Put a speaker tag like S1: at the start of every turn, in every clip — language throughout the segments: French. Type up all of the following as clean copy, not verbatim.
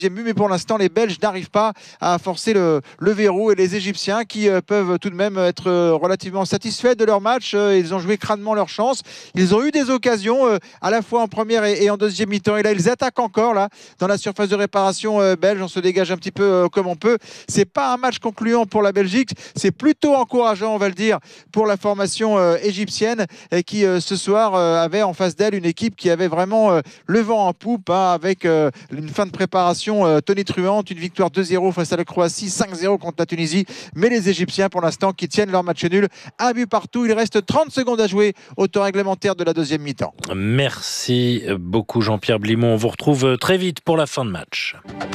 S1: but, mais pour l'instant les Belges n'arrivent pas à forcer le verrou, et les Égyptiens qui peuvent tout de même être relativement satisfaits de leur match. Ils ont joué crânement leur chance, ils ont eu des occasions à la fois en première et en deuxième mi-temps, et là ils attaquent encore là dans la surface de réparation belge. On se dégage un petit peu comme on peut. C'est pas un match concluant pour la Belgique, c'est plutôt encourageant, on va le dire, pour la formation égyptienne, qui ce soir avait en face d'elle une équipe qui avait vraiment le vent en poupe, avec une fin de préparation tonitruante, une victoire 2-0 face à la Croatie, 5-0 contre la Tunisie. Mais les Égyptiens, pour l'instant, qui tiennent leur match nul, un but partout. Il reste 30 secondes à jouer au temps réglementaire de la deuxième mi-temps.
S2: Merci beaucoup Jean-Pierre Blimont. On vous retrouve très vite pour la fin de match.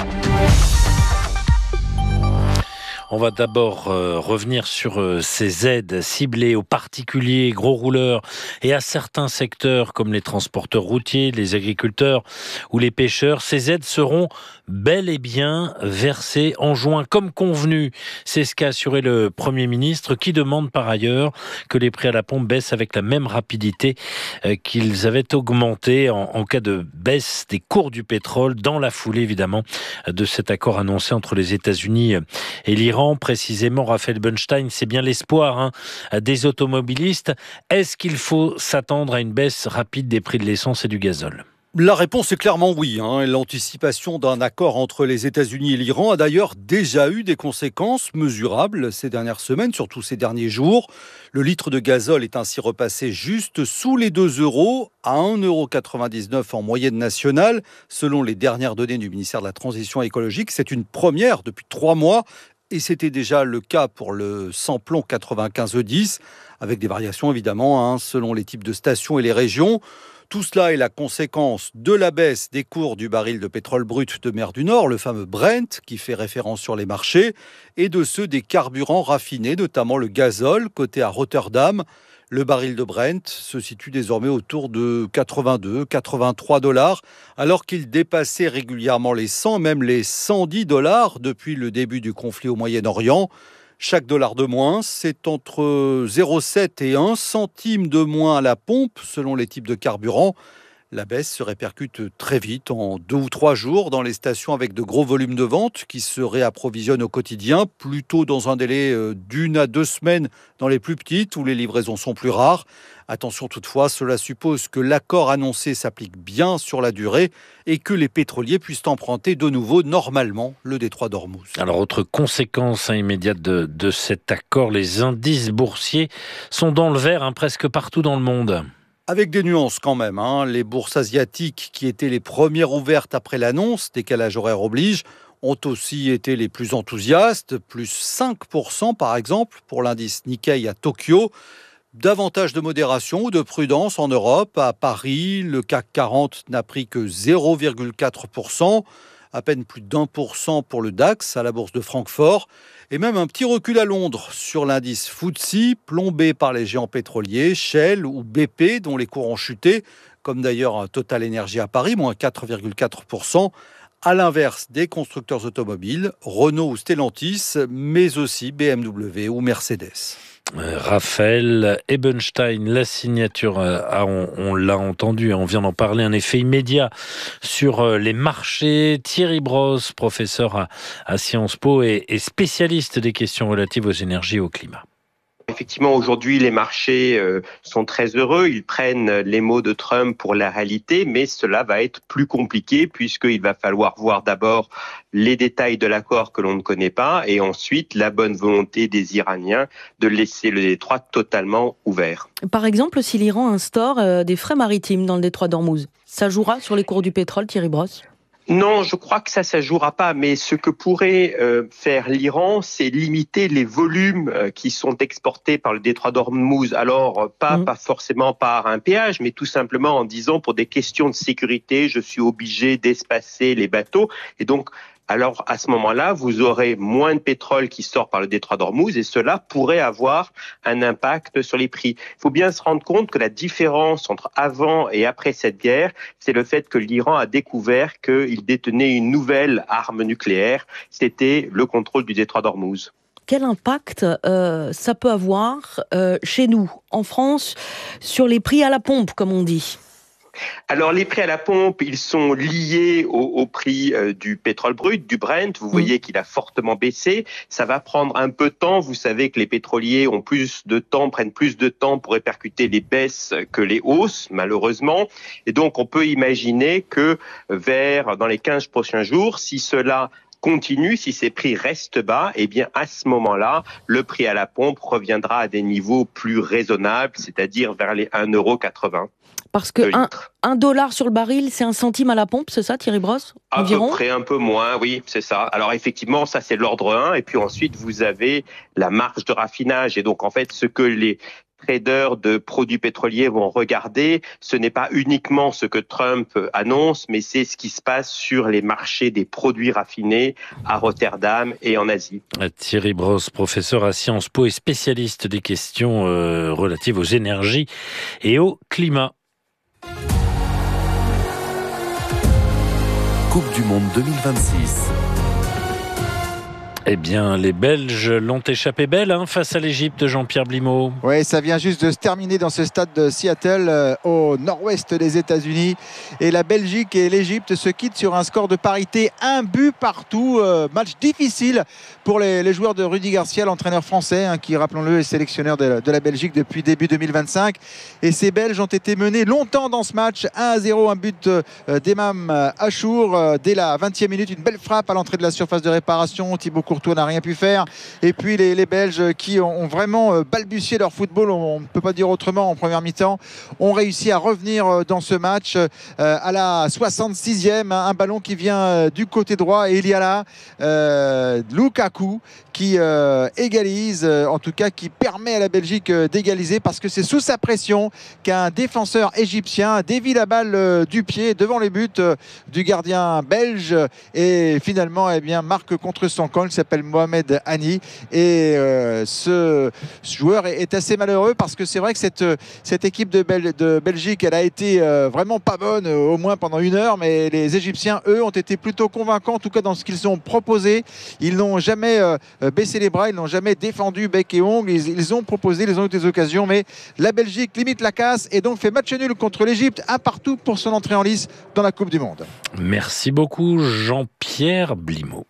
S2: On va d'abord revenir sur ces aides ciblées aux particuliers, gros rouleurs et à certains secteurs comme les transporteurs routiers, les agriculteurs ou les pêcheurs. Ces aides seront bel et bien versées en juin comme convenu. C'est ce qu'a assuré le Premier ministre, qui demande par ailleurs que les prix à la pompe baissent avec la même rapidité qu'ils avaient augmenté en cas de baisse des cours du pétrole, dans la foulée évidemment de cet accord annoncé entre les États-Unis et l'Iran. Précisément, Raphaël Bunstein, c'est bien l'espoir des automobilistes. Est-ce qu'il faut s'attendre à une baisse rapide des prix de l'essence et du gazole ?
S3: La réponse est clairement oui. L'anticipation d'un accord entre les États-Unis et l'Iran a d'ailleurs déjà eu des conséquences mesurables ces dernières semaines, surtout ces derniers jours. Le litre de gazole est ainsi repassé juste sous les 2 € à 1,99 € en moyenne nationale, selon les dernières données du ministère de la Transition écologique. C'est une première depuis 3 mois. Et c'était déjà le cas pour le sans-plomb 95E10, avec des variations évidemment selon les types de stations et les régions. Tout cela est la conséquence de la baisse des cours du baril de pétrole brut de mer du Nord, le fameux Brent, qui fait référence sur les marchés, et de ceux des carburants raffinés, notamment le gazole, coté à Rotterdam. Le baril de Brent se situe désormais autour de 82-83 $, alors qu'il dépassait régulièrement les 100, même les 110 $ depuis le début du conflit au Moyen-Orient. Chaque dollar de moins, c'est entre 0,7 et 1 centime de moins à la pompe, selon les types de carburant. La baisse se répercute très vite, en 2 ou 3 jours, dans les stations avec de gros volumes de vente qui se réapprovisionnent au quotidien, plutôt dans un délai d'1 à 2 semaines dans les plus petites, où les livraisons sont plus rares. Attention toutefois, cela suppose que l'accord annoncé s'applique bien sur la durée et que les pétroliers puissent emprunter de nouveau normalement le détroit d'Ormuz.
S2: Alors, autre conséquence immédiate de cet accord, les indices boursiers sont dans le vert presque partout dans le monde.
S3: Avec des nuances quand même. Les bourses asiatiques, qui étaient les premières ouvertes après l'annonce, décalage horaire oblige, ont aussi été les plus enthousiastes, plus 5% par exemple pour l'indice Nikkei à Tokyo. Davantage de modération ou de prudence en Europe. À Paris, le CAC 40 n'a pris que 0,4%, à peine plus d'1% pour le DAX à la bourse de Francfort. Et même un petit recul à Londres sur l'indice FTSE, plombé par les géants pétroliers, Shell ou BP, dont les cours ont chuté, comme d'ailleurs Total Energy à Paris, moins 4,4%. À l'inverse des constructeurs automobiles, Renault ou Stellantis, mais aussi BMW ou Mercedes.
S2: Raphaël Ebenstein, la signature, on l'a entendu, on vient d'en parler, un effet immédiat sur les marchés. Thierry Brosse, professeur à Sciences Po et spécialiste des questions relatives aux énergies et au climat.
S4: Effectivement, aujourd'hui, les marchés sont très heureux. Ils prennent les mots de Trump pour la réalité, mais cela va être plus compliqué puisqu'il va falloir voir d'abord les détails de l'accord que l'on ne connaît pas et ensuite la bonne volonté des Iraniens de laisser le détroit totalement ouvert.
S5: Par exemple, si l'Iran instaure des frais maritimes dans le détroit d'Ormuz, ça jouera sur les cours du pétrole, Thierry Brosse ?
S4: Non, je crois que ça jouera pas. Mais ce que pourrait faire l'Iran, c'est limiter les volumes qui sont exportés par le détroit d'Ormuz. Alors, pas forcément par un péage, mais tout simplement en disant pour des questions de sécurité, je suis obligé d'espacer les bateaux. Et donc, alors à ce moment-là, vous aurez moins de pétrole qui sort par le détroit d'Ormuz et cela pourrait avoir un impact sur les prix. Il faut bien se rendre compte que la différence entre avant et après cette guerre, c'est le fait que l'Iran a découvert qu'il détenait une nouvelle arme nucléaire, c'était le contrôle du détroit d'Ormuz.
S5: Quel impact ça peut avoir chez nous, en France, sur les prix à la pompe, comme on dit ?
S4: Alors les prix à la pompe, ils sont liés au prix du pétrole brut, du Brent. Vous voyez qu'il a fortement baissé. Ça va prendre un peu de temps. Vous savez que les pétroliers ont prennent plus de temps pour répercuter les baisses que les hausses, malheureusement. Et donc on peut imaginer que dans les 15 prochains jours, si cela continue, si ces prix restent bas, eh bien à ce moment-là, le prix à la pompe reviendra à des niveaux plus raisonnables, c'est-à-dire vers les 1,80 €.
S5: Parce que $1 sur le baril, c'est 1 centime à la pompe, c'est ça Thierry Brosse environ ?
S4: À peu près, un peu moins, oui, c'est ça. Alors effectivement, ça c'est l'ordre 1, et puis ensuite vous avez la marge de raffinage, et donc en fait ce que les traders de produits pétroliers vont regarder, ce n'est pas uniquement ce que Trump annonce, mais c'est ce qui se passe sur les marchés des produits raffinés à Rotterdam et en Asie.
S2: Thierry Brosse, professeur à Sciences Po et spécialiste des questions relatives aux énergies et au climat.
S6: Coupe du Monde 2026.
S2: Eh bien, les Belges l'ont échappé belle face à l'Égypte, Jean-Pierre Blimaud.
S1: Oui, ça vient juste de se terminer dans ce stade de Seattle, au nord-ouest des États-Unis. Et la Belgique et l'Égypte se quittent sur un score de parité, 1 but partout. Match difficile pour les joueurs de Rudy Garcia, l'entraîneur français, qui, rappelons-le, est sélectionneur de la Belgique depuis début 2025. Et ces Belges ont été menés longtemps dans ce match, 1-0, un but d'Emam Achour. Dès la 20e minute, une belle frappe à l'entrée de la surface de réparation. Thibaut Courtois n'a rien pu faire. Et puis les Belges qui ont vraiment balbutié leur football, on ne peut pas dire autrement, en première mi-temps, ont réussi à revenir dans ce match à la 66e. Un ballon qui vient du côté droit et il y a là Lukaku qui égalise, en tout cas qui permet à la Belgique d'égaliser, parce que c'est sous sa pression qu'un défenseur égyptien dévie la balle du pied devant les buts du gardien belge et finalement marque contre son camp. Il s'appelle Mohamed Hani et ce joueur est assez malheureux, parce que c'est vrai que cette équipe de Belgique, elle a été vraiment pas bonne, au moins pendant 1 heure, mais les Égyptiens, eux, ont été plutôt convaincants, en tout cas dans ce qu'ils ont proposé. Ils n'ont jamais baissé les bras, ils n'ont jamais défendu bec et ongles, ils ont proposé, ils ont eu des occasions, mais la Belgique limite la casse et donc fait match nul contre l'Égypte, 1-1 pour son entrée en lice dans la Coupe du Monde.
S2: Merci beaucoup Jean-Pierre Blimaud.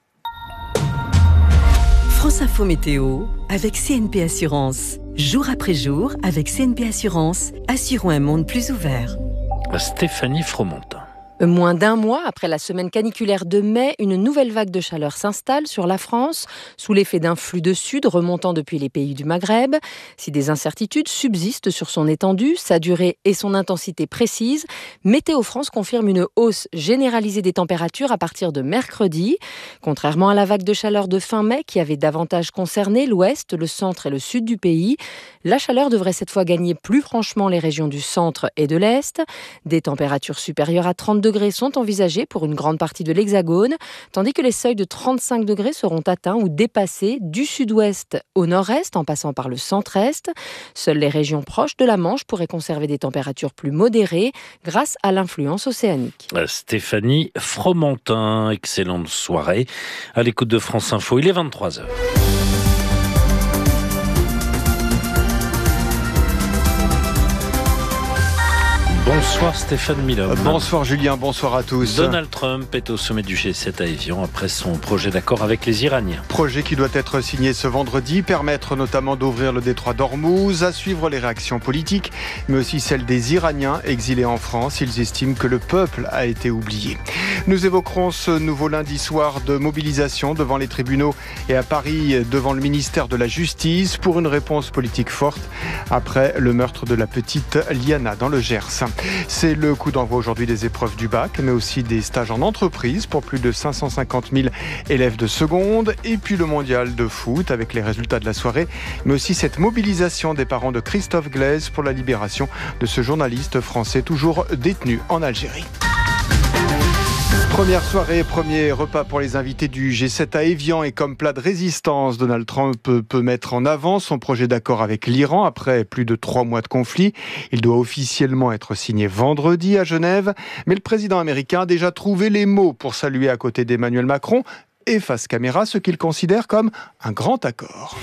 S7: France Info Météo avec CNP Assurance. Jour après jour, avec CNP Assurance, assurons un monde plus ouvert.
S2: Stéphanie Fromentin.
S5: Moins d'1 mois après la semaine caniculaire de mai, une nouvelle vague de chaleur s'installe sur la France, sous l'effet d'un flux de sud remontant depuis les pays du Maghreb. Si des incertitudes subsistent sur son étendue, sa durée et son intensité précise, Météo France confirme une hausse généralisée des températures à partir de mercredi. Contrairement à la vague de chaleur de fin mai qui avait davantage concerné l'ouest, le centre et le sud du pays, la chaleur devrait cette fois gagner plus franchement les régions du centre et de l'est. Des températures supérieures à 30 degrés sont envisagés pour une grande partie de l'Hexagone, tandis que les seuils de 35 degrés seront atteints ou dépassés du sud-ouest au nord-est en passant par le centre-est. Seules les régions proches de la Manche pourraient conserver des températures plus modérées grâce à l'influence océanique.
S2: Stéphanie Fromentin, excellente soirée à l'écoute de France Info, il est 23h. Bonsoir Stéphane Milhomme.
S3: Bonsoir Julien, bonsoir à tous.
S2: Donald Trump est au sommet du G7 à Évian après son projet d'accord avec les Iraniens.
S3: Projet qui doit être signé ce vendredi, permettre notamment d'ouvrir le détroit d'Ormuz, à suivre les réactions politiques, mais aussi celles des Iraniens exilés en France. Ils estiment que le peuple a été oublié. Nous évoquerons ce nouveau lundi soir de mobilisation devant les tribunaux et à Paris devant le ministère de la Justice pour une réponse politique forte après le meurtre de la petite Liana dans le Gers. C'est le coup d'envoi aujourd'hui des épreuves du bac, mais aussi des stages en entreprise pour plus de 550 000 élèves de seconde. Et puis le mondial de foot avec les résultats de la soirée, mais aussi cette mobilisation des parents de Christophe Glaise pour la libération de ce journaliste français toujours détenu en Algérie. Première soirée, premier repas pour les invités du G7 à Évian, et comme plat de résistance, Donald Trump peut mettre en avant son projet d'accord avec l'Iran après plus de 3 mois de conflit. Il doit officiellement être signé vendredi à Genève, mais le président américain a déjà trouvé les mots pour saluer à côté d'Emmanuel Macron
S8: et face caméra ce qu'il considère comme un grand accord.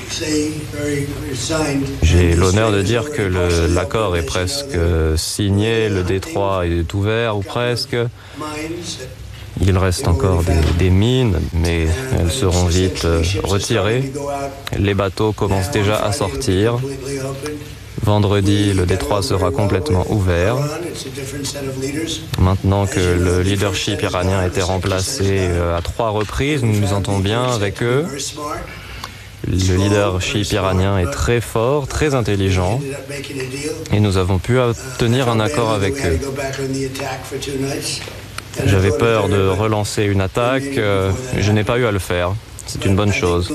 S9: J'ai l'honneur de dire que l'accord est presque signé, le détroit est ouvert ou presque. Il reste encore des mines, mais elles seront vite retirées. Les bateaux commencent déjà à sortir. Vendredi, le détroit sera complètement ouvert. Maintenant que le leadership iranien a été remplacé à 3 reprises, nous nous entendons bien avec eux. Le leadership iranien est très fort, très intelligent, et nous avons pu obtenir un accord avec eux. J'avais peur de relancer une attaque, je n'ai pas eu à le faire. C'est une bonne chose.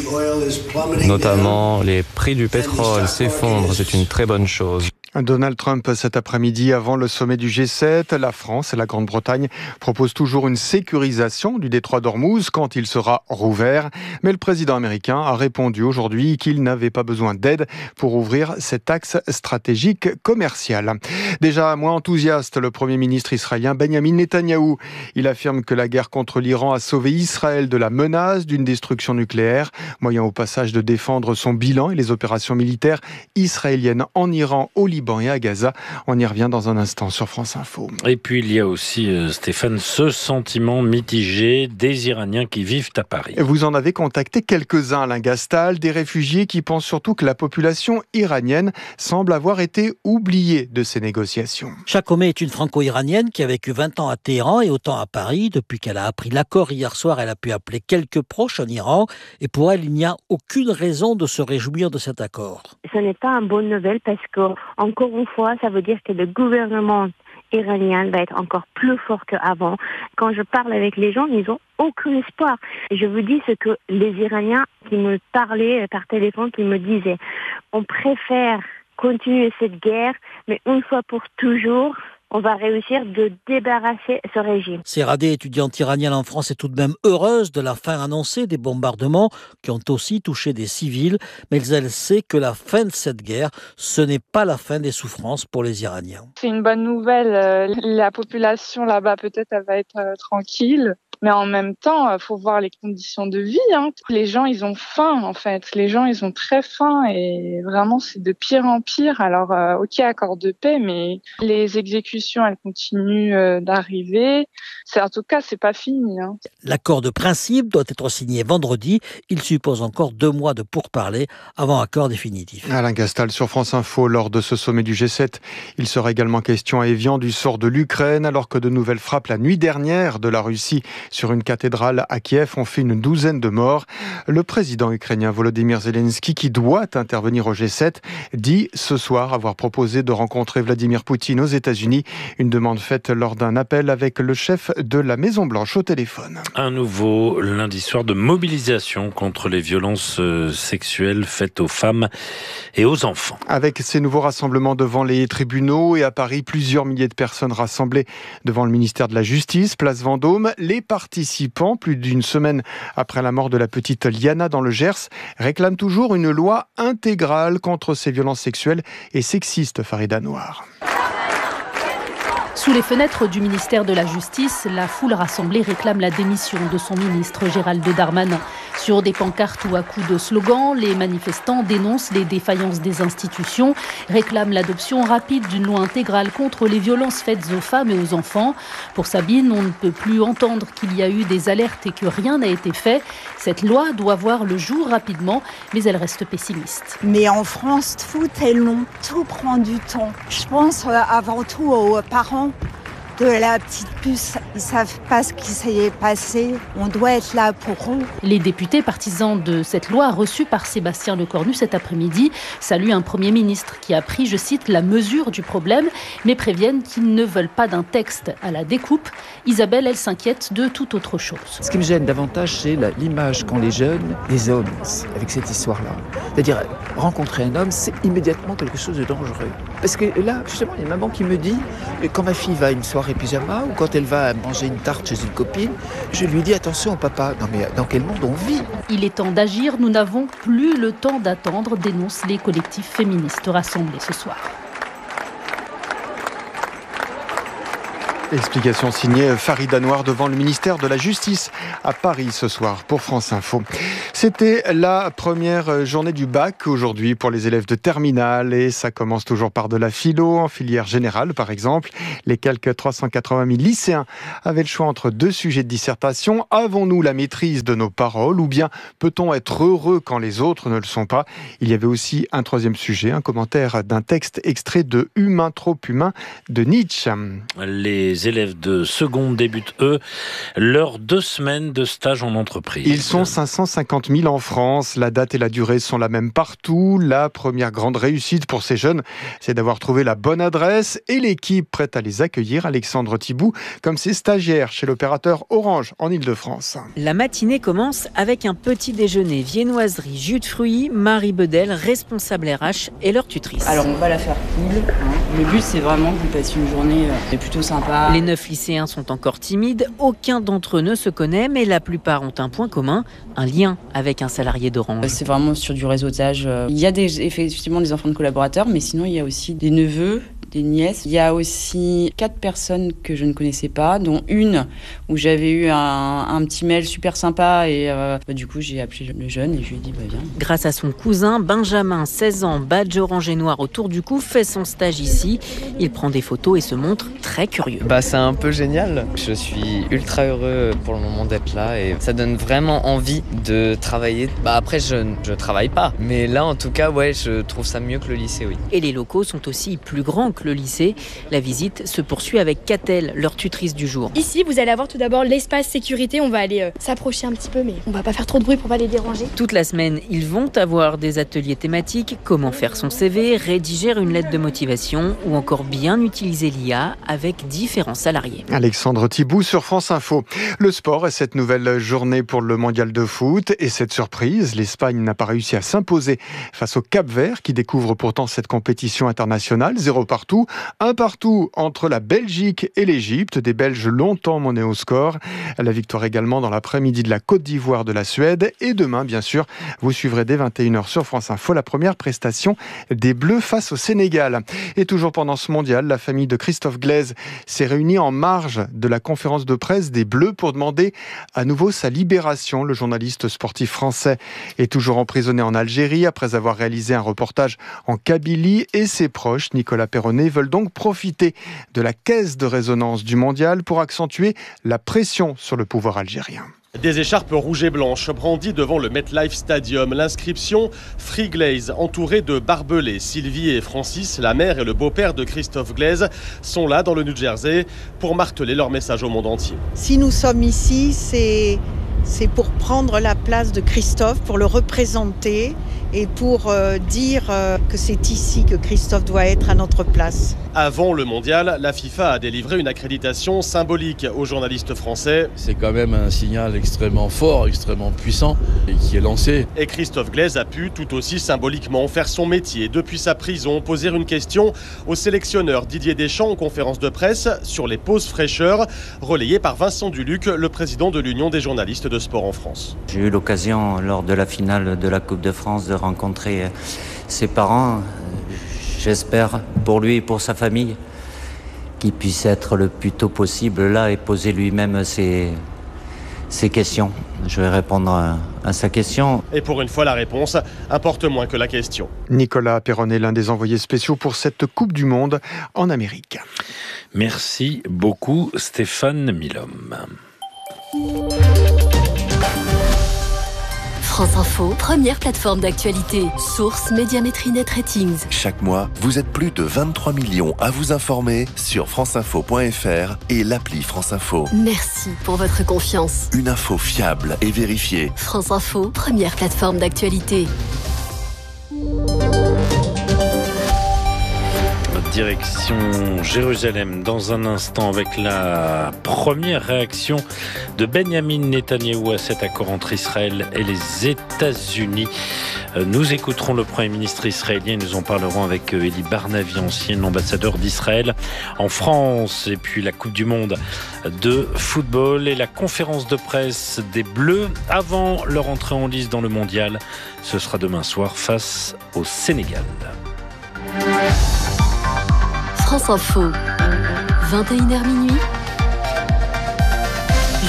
S9: Notamment, les prix du pétrole s'effondrent, c'est une très bonne chose.
S8: Donald Trump cet après-midi avant le sommet du G7. La France et la Grande-Bretagne proposent toujours une sécurisation du détroit d'Ormuz quand il sera rouvert. Mais le président américain a répondu aujourd'hui qu'il n'avait pas besoin d'aide pour ouvrir cet axe stratégique commercial. Déjà moins enthousiaste, le Premier ministre israélien Benjamin Netanyahou. Il affirme que la guerre contre l'Iran a sauvé Israël de la menace d'une destruction nucléaire, moyen au passage de défendre son bilan et les opérations militaires israéliennes en Iran, au Liban et à Gaza. On y revient dans un instant sur France Info.
S2: Et puis il y a aussi, Stéphane, ce sentiment mitigé des Iraniens qui vivent à Paris.
S8: Vous en avez contacté quelques-uns, Alain Gastal, des réfugiés qui pensent surtout que la population iranienne semble avoir été oubliée de ces négociations.
S10: Chakome est une franco-iranienne qui a vécu 20 ans à Téhéran et autant à Paris. Depuis qu'elle a appris l'accord hier soir, elle a pu appeler quelques proches en Iran. Et pour elle, il n'y a aucune raison de se réjouir de cet accord.
S11: Ce n'est pas une bonne nouvelle parce que, encore une fois, ça veut dire que le gouvernement iranien va être encore plus fort qu'avant. Quand je parle avec les gens, ils n'ont aucun espoir. Et je vous dis ce que les Iraniens qui me parlaient par téléphone, qui me disaient, on préfère continuer cette guerre, mais une fois pour toujours, on va réussir de débarrasser ce régime.
S10: Séradé, étudiante iranienne en France, est tout de même heureuse de la fin annoncée des bombardements qui ont aussi touché des civils, mais elle sait que la fin de cette guerre, ce n'est pas la fin des souffrances pour les Iraniens.
S12: C'est une bonne nouvelle. La population là-bas, peut-être, elle va être tranquille. Mais en même temps, il faut voir les conditions de vie. Les gens, ils ont faim, en fait. Les gens, ils ont très faim et vraiment, c'est de pire en pire. Alors, ok, accord de paix, mais les exécutions, elles continuent d'arriver. En tout cas, c'est pas fini.
S10: L'accord de principe doit être signé vendredi. Il suppose encore 2 mois de pourparlers avant accord définitif.
S8: Alain Gastal sur France Info. Lors de ce sommet du G7, il sera également question à Évian du sort de l'Ukraine, alors que de nouvelles frappes la nuit dernière de la Russie sur une cathédrale à Kiev ont fait une 12aine de morts. Le président ukrainien Volodymyr Zelensky, qui doit intervenir au G7, dit ce soir avoir proposé de rencontrer Vladimir Poutine aux États-Unis. Une demande faite lors d'un appel avec le chef de la Maison-Blanche au téléphone.
S2: Un nouveau lundi soir de mobilisation contre les violences sexuelles faites aux femmes et aux enfants.
S8: Avec ces nouveaux rassemblements devant les tribunaux et à Paris, plusieurs milliers de personnes rassemblées devant le ministère de la Justice, place Vendôme. Les participants, plus d'une semaine après la mort de la petite Liana dans le Gers, réclament toujours une loi intégrale contre ces violences sexuelles et sexistes, Farida Noir.
S13: Sous les fenêtres du ministère de la Justice, la foule rassemblée réclame la démission de son ministre Gérald Darmanin. Sur des pancartes ou à coups de slogans, les manifestants dénoncent les défaillances des institutions, réclament l'adoption rapide d'une loi intégrale contre les violences faites aux femmes et aux enfants. Pour Sabine, on ne peut plus entendre qu'il y a eu des alertes et que rien n'a été fait. Cette loi doit voir le jour rapidement, mais elle reste pessimiste.
S14: Mais en France, tout est long, tout prend du temps. Je pense avant tout aux parents de la petite puce. Ils ne savent pas ce qui s'est passé. On doit être là pour eux.
S13: Les députés partisans de cette loi reçus par Sébastien Lecornu cet après-midi saluent un Premier ministre qui a pris, je cite, la mesure du problème, mais préviennent qu'ils ne veulent pas d'un texte à la découpe. Isabelle, elle s'inquiète de toute autre chose.
S15: Ce qui me gêne davantage, c'est l'image qu'ont les jeunes, les hommes, avec cette histoire-là. C'est-à-dire, rencontrer un homme, c'est immédiatement quelque chose de dangereux. Parce que là, justement, il y a une maman qui me dit, quand ma fille va à une soirée pyjama ou quand elle va manger une tarte chez une copine, je lui dis attention papa, non mais dans quel monde on vit ?
S13: Il est temps d'agir, nous n'avons plus le temps d'attendre, dénoncent les collectifs féministes rassemblés ce soir.
S8: Explication signée Farida Noir devant le ministère de la Justice à Paris ce soir pour France Info. C'était la première journée du bac aujourd'hui pour les élèves de terminale et ça commence toujours par de la philo en filière générale par exemple. Les quelques 380 000 lycéens avaient le choix entre deux sujets de dissertation. Avons-nous la maîtrise de nos paroles ou bien peut-on être heureux quand les autres ne le sont pas? Il y avait aussi un troisième sujet, un commentaire d'un texte extrait de Humain trop humain de Nietzsche.
S2: Les élèves de seconde débutent, eux, leurs 2 semaines de stage en entreprise.
S8: Ils sont 550 000 en France. La date et la durée sont la même partout. La première grande réussite pour ces jeunes, c'est d'avoir trouvé la bonne adresse et l'équipe prête à les accueillir, Alexandre Thibout, comme ses stagiaires chez l'opérateur Orange en Ile-de-France.
S16: La matinée commence avec un petit déjeuner, viennoiserie, jus de fruits. Marie Bedel, responsable RH, et leur tutrice.
S17: Alors on va la faire cool. Le but c'est vraiment que vous passiez une journée plutôt sympa.
S16: Les 9 lycéens sont encore timides, aucun d'entre eux ne se connaît, mais la plupart ont un point commun, un lien avec un salarié d'Orange.
S17: C'est vraiment sur du réseautage. Il y a effectivement des enfants de collaborateurs, mais sinon il y a aussi des neveux, des nièces. Il y a aussi 4 personnes que je ne connaissais pas, dont une où j'avais eu un petit mail super sympa et du coup j'ai appelé le jeune et je lui ai dit viens.
S16: Grâce à son cousin, Benjamin, 16 ans, badge orange et noir autour du cou, fait son stage ici. Il prend des photos et se montre très curieux.
S18: C'est un peu génial. Je suis ultra heureux pour le moment d'être là et ça donne vraiment envie de travailler. Après je travaille pas, mais là en tout cas je trouve ça mieux que le lycée, oui.
S16: Et les locaux sont aussi plus grands que le lycée. La visite se poursuit avec Catel, leur tutrice du jour.
S19: Ici, vous allez avoir tout d'abord l'espace sécurité. On va aller s'approcher un petit peu, mais on va pas faire trop de bruit pour pas les déranger.
S16: Toute la semaine, ils vont avoir des ateliers thématiques, comment faire son CV, rédiger une lettre de motivation ou encore bien utiliser l'IA avec différents salariés.
S8: Alexandre Thibout sur France Info. Le sport est cette nouvelle journée pour le mondial de foot et cette surprise, l'Espagne n'a pas réussi à s'imposer face au Cap-Vert qui découvre pourtant cette compétition internationale. 0 partout. 1 partout entre la Belgique et l'Égypte. Des Belges longtemps menés au score. La victoire également dans l'après-midi de la Côte d'Ivoire de la Suède. Et demain, bien sûr, vous suivrez dès 21h sur France Info la première prestation des Bleus face au Sénégal. Et toujours pendant ce mondial, la famille de Christophe Glaise s'est réunie en marge de la conférence de presse des Bleus pour demander à nouveau sa libération. Le journaliste sportif français est toujours emprisonné en Algérie après avoir réalisé un reportage en Kabylie et ses proches, Nicolas Perronnet, veulent donc profiter de la caisse de résonance du mondial pour accentuer la pression sur le pouvoir algérien.
S20: Des écharpes rouges et blanches brandies devant le MetLife Stadium. L'inscription Free Glaze, entourée de barbelés. Sylvie et Francis, la mère et le beau-père de Christophe Glaise, sont là dans le New Jersey pour marteler leur message au monde entier.
S21: Si nous sommes ici, c'est pour prendre la place de Christophe, pour le représenter et pour dire que c'est ici que Christophe doit être à notre place.
S20: Avant le mondial, la FIFA a délivré une accréditation symbolique aux journalistes français.
S22: C'est quand même un signal extrêmement fort, extrêmement puissant et qui est lancé.
S20: Et Christophe Glaise a pu tout aussi symboliquement faire son métier depuis sa prison, poser une question au sélectionneur Didier Deschamps en conférence de presse sur les pauses fraîcheurs, relayée par Vincent Duluc, le président de l'Union des journalistes de sport en France.
S23: J'ai eu l'occasion lors de la finale de la Coupe de France de rencontrer ses parents. J'espère pour lui et pour sa famille qu'il puisse être le plus tôt possible là et poser lui-même ses questions. Je vais répondre à sa question.
S20: Et pour une fois, la réponse importe moins que la question.
S8: Nicolas Perronnet, l'un des envoyés spéciaux pour cette Coupe du Monde en Amérique.
S2: Merci beaucoup Stéphane Milhomme.
S24: France Info, première plateforme d'actualité. Source Médiamétrie Net Ratings.
S6: Chaque mois, vous êtes plus de 23 millions à vous informer sur franceinfo.fr et l'appli France Info.
S24: Merci pour votre confiance.
S6: Une info fiable et vérifiée.
S24: France Info, première plateforme d'actualité.
S2: Direction Jérusalem dans un instant avec la première réaction de Benjamin Netanyahou à cet accord entre Israël et les États-Unis. Nous écouterons le Premier ministre israélien et nous en parlerons avec Elie Barnavi, ancien ambassadeur d'Israël en France. Et puis la Coupe du Monde de football et la conférence de presse des Bleus avant leur entrée en lice dans le mondial. Ce sera demain soir face au Sénégal.
S24: France Info, 21h minuit,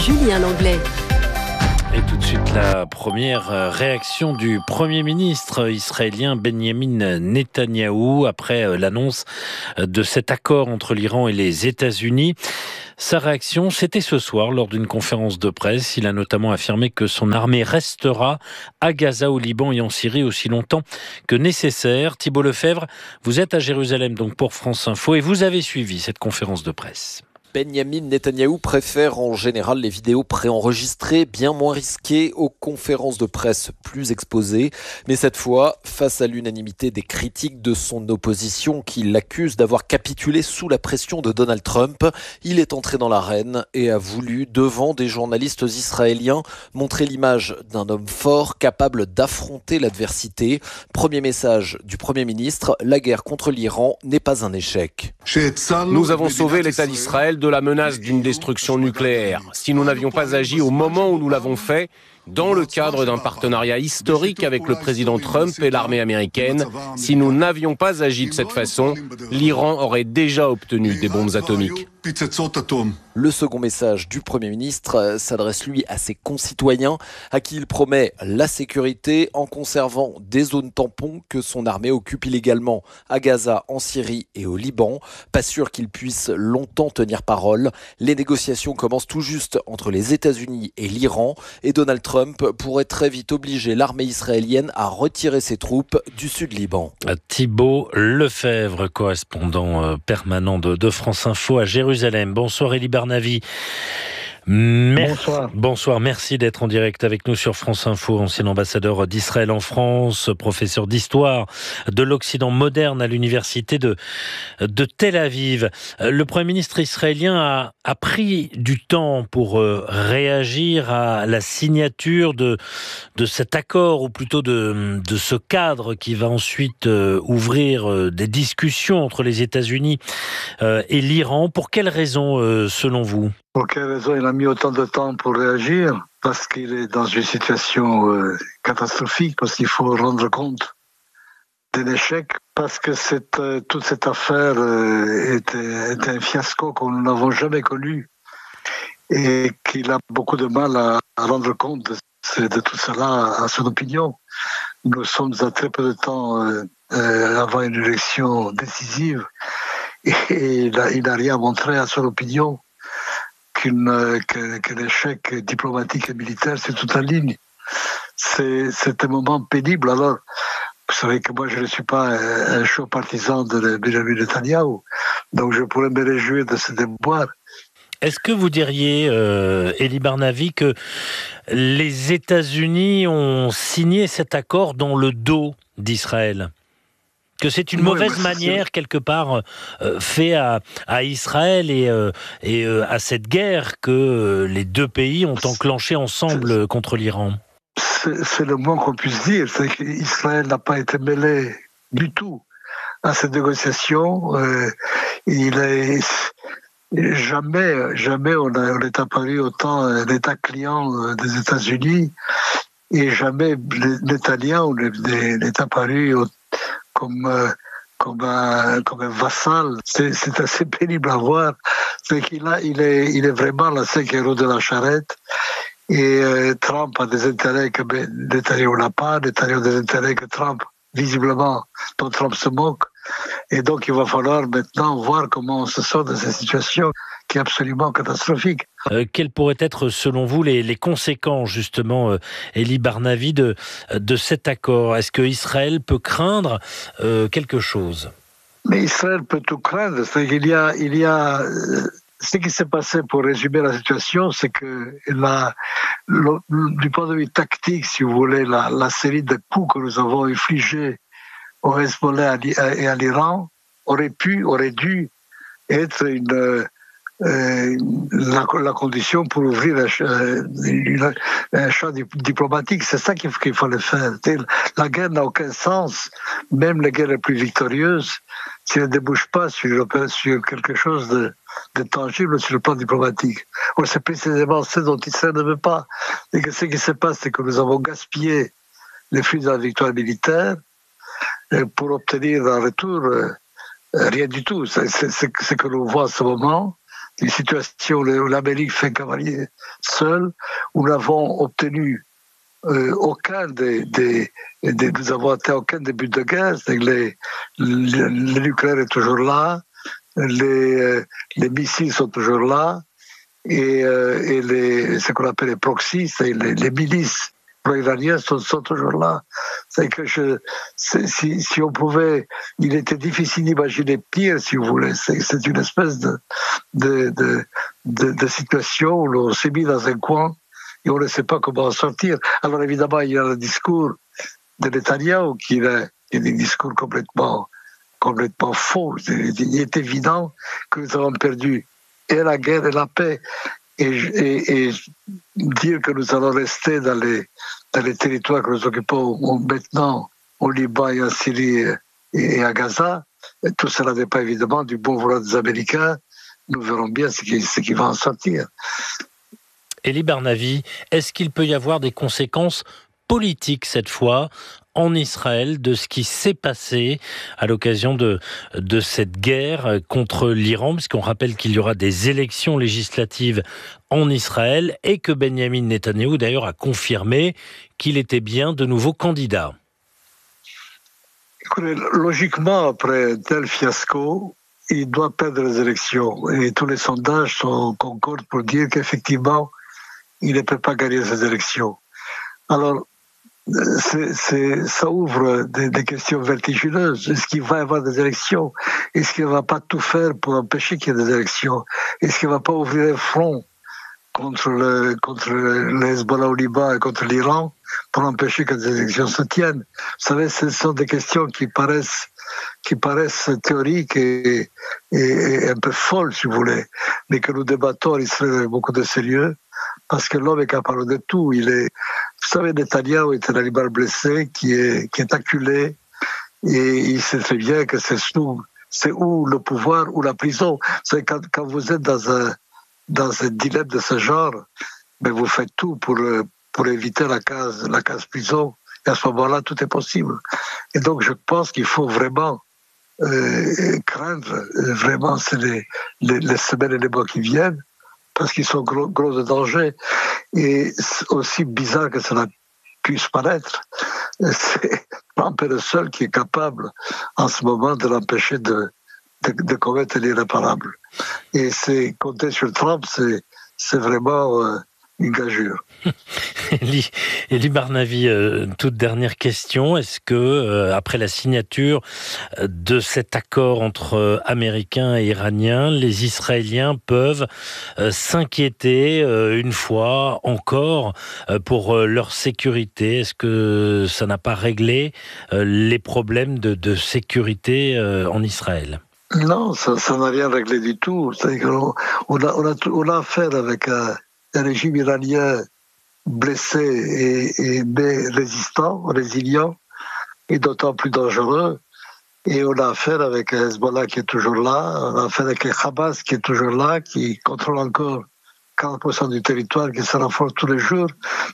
S24: Julien Langlais.
S2: Et tout de suite, la première réaction du Premier ministre israélien Benjamin Netanyahou après l'annonce de cet accord entre l'Iran et les États-Unis. Sa réaction, c'était ce soir lors d'une conférence de presse. Il a notamment affirmé que son armée restera à Gaza, au Liban et en Syrie aussi longtemps que nécessaire. Thibault Lefebvre, vous êtes à Jérusalem donc pour France Info et vous avez suivi cette conférence de presse.
S1: Benjamin Netanyahou préfère en général les vidéos préenregistrées, bien moins risquées, aux conférences de presse plus exposées. Mais cette fois, face à l'unanimité des critiques de son opposition qui l'accuse d'avoir capitulé sous la pression de Donald Trump, il est entré dans l'arène et a voulu, devant des journalistes israéliens, montrer l'image d'un homme fort capable d'affronter l'adversité. Premier message du Premier ministre, la guerre contre l'Iran n'est pas un échec.
S4: Nous avons sauvé l'État d'Israël de la menace d'une destruction nucléaire. Si nous n'avions pas agi au moment où nous l'avons fait, dans le cadre d'un partenariat historique avec le président Trump et l'armée américaine, si nous n'avions pas agi de cette façon, l'Iran aurait déjà obtenu des bombes atomiques.
S1: Le second message du Premier ministre s'adresse lui à ses concitoyens à qui il promet la sécurité en conservant des zones tampons que son armée occupe illégalement à Gaza, en Syrie et au Liban. Pas sûr qu'il puisse longtemps tenir parole. Les négociations commencent tout juste entre les États-Unis et l'Iran et Donald Trump pourrait très vite obliger l'armée israélienne à retirer ses troupes du sud Liban.
S2: Thibault Lefebvre, correspondant permanent de France Info à Jérusalem. Bonsoir Elie Barnavi. Bonsoir, merci d'être en direct avec nous sur France Info, ancien ambassadeur d'Israël en France, professeur d'histoire de l'Occident moderne à l'université de Tel Aviv. Le Premier ministre israélien a pris du temps pour réagir à la signature de cet accord, ou plutôt de ce cadre qui va ensuite ouvrir des discussions entre les États-Unis et l'Iran. Pour quelles raisons, selon vous ?
S5: Pour quelle raison il a mis autant de temps pour réagir ? Parce qu'il est dans une situation catastrophique, parce qu'il faut rendre compte d'un échec, parce que toute cette affaire était un fiasco que nous n'avons jamais connu et qu'il a beaucoup de mal à rendre compte de tout cela à son opinion. Nous sommes à très peu de temps avant une élection décisive et il n'a rien montré à son opinion qu'un échec diplomatique et militaire, c'est toute la ligne. C'est un moment pénible. Alors, vous savez que moi, je ne suis pas un chaud partisan de Benjamin Netanyahou, donc je pourrais me réjouir de ce déboire.
S2: Est-ce que vous diriez, Elie Barnavi, que les États-Unis ont signé cet accord dans le dos d'Israël ? Que c'est une mauvaise manière, quelque part, fait à Israël et à cette guerre que les deux pays ont enclenchée ensemble contre l'Iran.
S5: C'est le moins qu'on puisse dire, c'est qu'Israël n'a pas été mêlé du tout à cette négociation. Jamais on est apparu autant un État client des États-Unis et jamais Netanyahou n'est apparu comme un vassal. C'est assez pénible à voir. C'est qu'il est vraiment le cinquième héros de la charrette. Et Trump a des intérêts que Netanyahou n'a pas. Netanyahou a des intérêts que Trump, visiblement, dont Trump se moque. Et donc, il va falloir maintenant voir comment on se sort de cette situation qui est absolument catastrophique.
S2: Quelles pourraient être, selon vous, les conséquences, justement, Elie Barnavi, de cet accord ? Est-ce qu'Israël peut craindre quelque chose ?
S5: Mais Israël peut tout craindre. C'est qu'il y a ce qui s'est passé, pour résumer la situation, c'est que du point de vue tactique, si vous voulez, la série de coups que nous avons infligés au Hezbollah et à l'Iran aurait dû être la condition pour ouvrir un champ diplomatique. C'est ça qu'il fallait faire. La guerre n'a aucun sens, même les guerres les plus victorieuses, si elles ne débouchent pas sur quelque chose de tangible sur le plan diplomatique. C'est précisément ce dont Israël ne veut pas. Et que ce qui se passe, c'est que nous avons gaspillé les fruits de la victoire militaire pour obtenir en retour rien du tout. C'est ce que l'on voit en ce moment. une situation où l'Amérique fait cavalier seul, où nous n'avons obtenu aucun nous avons atteint aucun début de guerre. Le nucléaire est toujours là, les missiles sont toujours là, et ce qu'on appelle les proxys, c'est les milices pro-iraniennes sont toujours là. C'est que si on pouvait, il était difficile d'imaginer pire, si vous voulez. C'est une espèce de situation où l'on s'est mis dans un coin et on ne sait pas comment en sortir. Alors évidemment, il y a le discours de Netanyahou qui est des discours complètement faux. Il est évident que nous avons perdu et la guerre et la paix. Et dire que nous allons rester dans les territoires que nous occupons maintenant au Liban et en Syrie et à Gaza, tout cela n'est pas évidemment du bon vouloir des Américains. Nous verrons bien ce qui va en sortir.
S2: Elie Barnavi, est-ce qu'il peut y avoir des conséquences politiques cette fois en Israël de ce qui s'est passé à l'occasion de cette guerre contre l'Iran, puisqu'on rappelle qu'il y aura des élections législatives en Israël et que Benjamin Netanyahou d'ailleurs a confirmé qu'il était bien de nouveau candidat.
S5: Écoutez, logiquement, après un tel fiasco, il doit perdre les élections. Et tous les sondages concordent pour dire qu'effectivement, il ne peut pas gagner ces élections. Alors, ça ouvre des questions vertigineuses. Est-ce qu'il va y avoir des élections? Est-ce qu'il ne va pas tout faire pour empêcher qu'il y ait des élections? Est-ce qu'il ne va pas ouvrir un front contre le Hezbollah au Liban et contre l'Iran pour empêcher que des élections se tiennent? Vous savez, ce sont des questions qui paraissent théoriques et un peu folles, si vous voulez, mais que nous débattons en Israël avec beaucoup de sérieux, parce que l'homme est capable de tout. Vous savez, Netanyahou est un animal blessé qui est acculé, et il sait très bien que c'est ou le pouvoir ou la prison. Vous savez, quand vous êtes dans un dilemme de ce genre, mais vous faites tout pour éviter la case prison, et à ce moment-là, tout est possible. Et donc, je pense qu'il faut vraiment craindre, vraiment, c'est les semaines et les mois qui viennent, parce qu'ils sont gros de danger. Et aussi bizarre que cela puisse paraître, c'est Trump est le seul qui est capable en ce moment de l'empêcher de commettre l'irréparable. Et compter sur Trump, c'est vraiment une gageure.
S2: Elie Barnavi, toute dernière question. Est-ce que, après la signature de cet accord entre Américains et Iraniens, les Israéliens peuvent s'inquiéter une fois encore pour leur sécurité? Est-ce que ça n'a pas réglé les problèmes de sécurité en Israël?
S5: Non, ça n'a rien réglé du tout. On a affaire avec un régime iranien blessé mais résistant, résilient, et d'autant plus dangereux. Et on a affaire avec Hezbollah qui est toujours là, on a affaire avec Hamas qui est toujours là, qui contrôle encore 40% du territoire, qui se renforce tous les jours.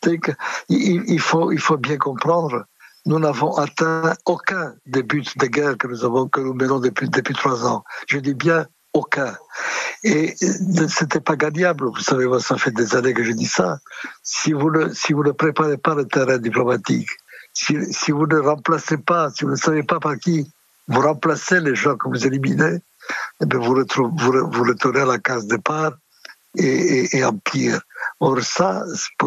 S5: Il faut bien comprendre, nous n'avons atteint aucun des buts de guerre que nous menons depuis 3 ans. Je dis bien aucun. Et c'était pas gagnable. Vous savez, moi, ça fait des années que je dis ça. Si vous ne préparez pas le terrain diplomatique, si vous ne remplacez pas, si vous ne savez pas par qui vous remplacez les gens que vous éliminez, eh bien vous retournez à la case départ et en pire. Or ça,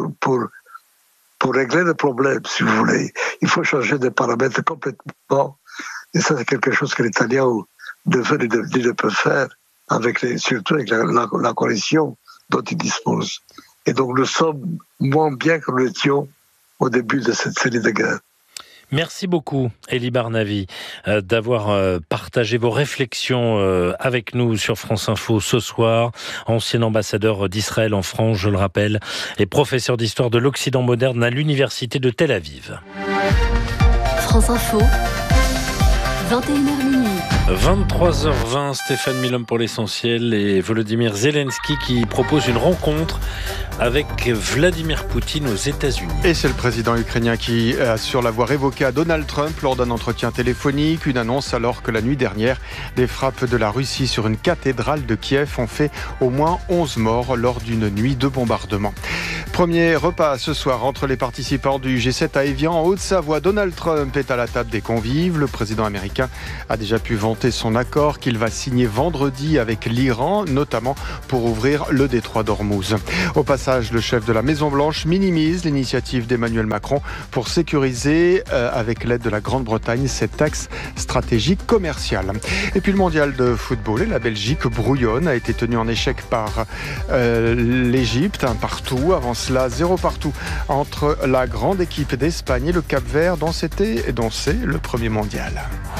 S5: pour régler le problème, si vous voulez, il faut changer des paramètres complètement. Et ça, c'est quelque chose que Netanyahou ne peut faire, surtout avec la coalition dont il dispose. Et donc nous sommes moins bien que nous l'étions au début de cette série de guerres.
S2: Merci beaucoup, Elie Barnavi, d'avoir partagé vos réflexions avec nous sur France Info ce soir. Ancien ambassadeur d'Israël en France, je le rappelle, et professeur d'histoire de l'Occident moderne à l'Université de Tel Aviv.
S24: France Info, 21h minuit.
S2: 23h20, Stéphane Milhomme pour l'essentiel et Volodymyr Zelensky qui propose une rencontre avec Vladimir Poutine aux États-Unis.
S8: Et c'est le président ukrainien qui assure l'avoir évoqué à Donald Trump lors d'un entretien téléphonique. Une annonce alors que la nuit dernière, des frappes de la Russie sur une cathédrale de Kiev ont fait au moins 11 morts lors d'une nuit de bombardement. Premier repas ce soir entre les participants du G7 à Évian en Haute-Savoie. Donald Trump est à la table des convives. Le président américain a déjà pu vanter son accord qu'il va signer vendredi avec l'Iran, notamment pour ouvrir le détroit d'Ormuz. Au passage, le chef de la Maison-Blanche minimise l'initiative d'Emmanuel Macron pour sécuriser, avec l'aide de la Grande-Bretagne, cet axe stratégique commercial. Et puis le mondial de football et la Belgique brouillonne, a été tenu en échec par l'Égypte, un partout. Avant cela, 0 partout entre la grande équipe d'Espagne et le Cap-Vert, dont c'est le premier mondial.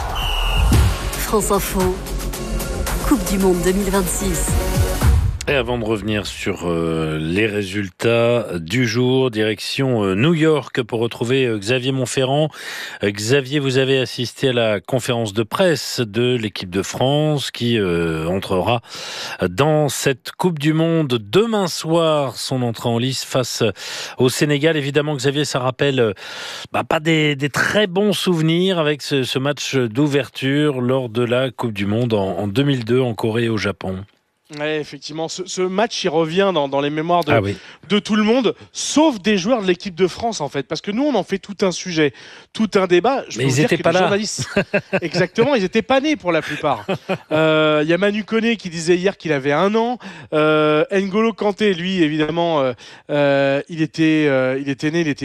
S24: France Info, Coupe du Monde 2026.
S2: Et avant de revenir sur les résultats du jour, direction New York pour retrouver Xavier Montferrand. Xavier, vous avez assisté à la conférence de presse de l'équipe de France qui entrera dans cette Coupe du Monde demain soir, son entrée en lice face au Sénégal. Évidemment, Xavier, ça rappelle pas des très bons souvenirs avec ce match d'ouverture lors de la Coupe du Monde en 2002 en Corée et au Japon.
S3: Ouais, effectivement, ce match il revient dans les mémoires de tout le monde, sauf des joueurs de l'équipe de France en fait, parce que nous on en fait tout un sujet, tout un débat.
S2: Mais ils n'étaient pas là.
S3: Journalistes, exactement, ils n'étaient pas nés pour la plupart. Il y a Manu Koné qui disait hier qu'il avait 1 an. N'Golo Kanté, lui évidemment, il était né,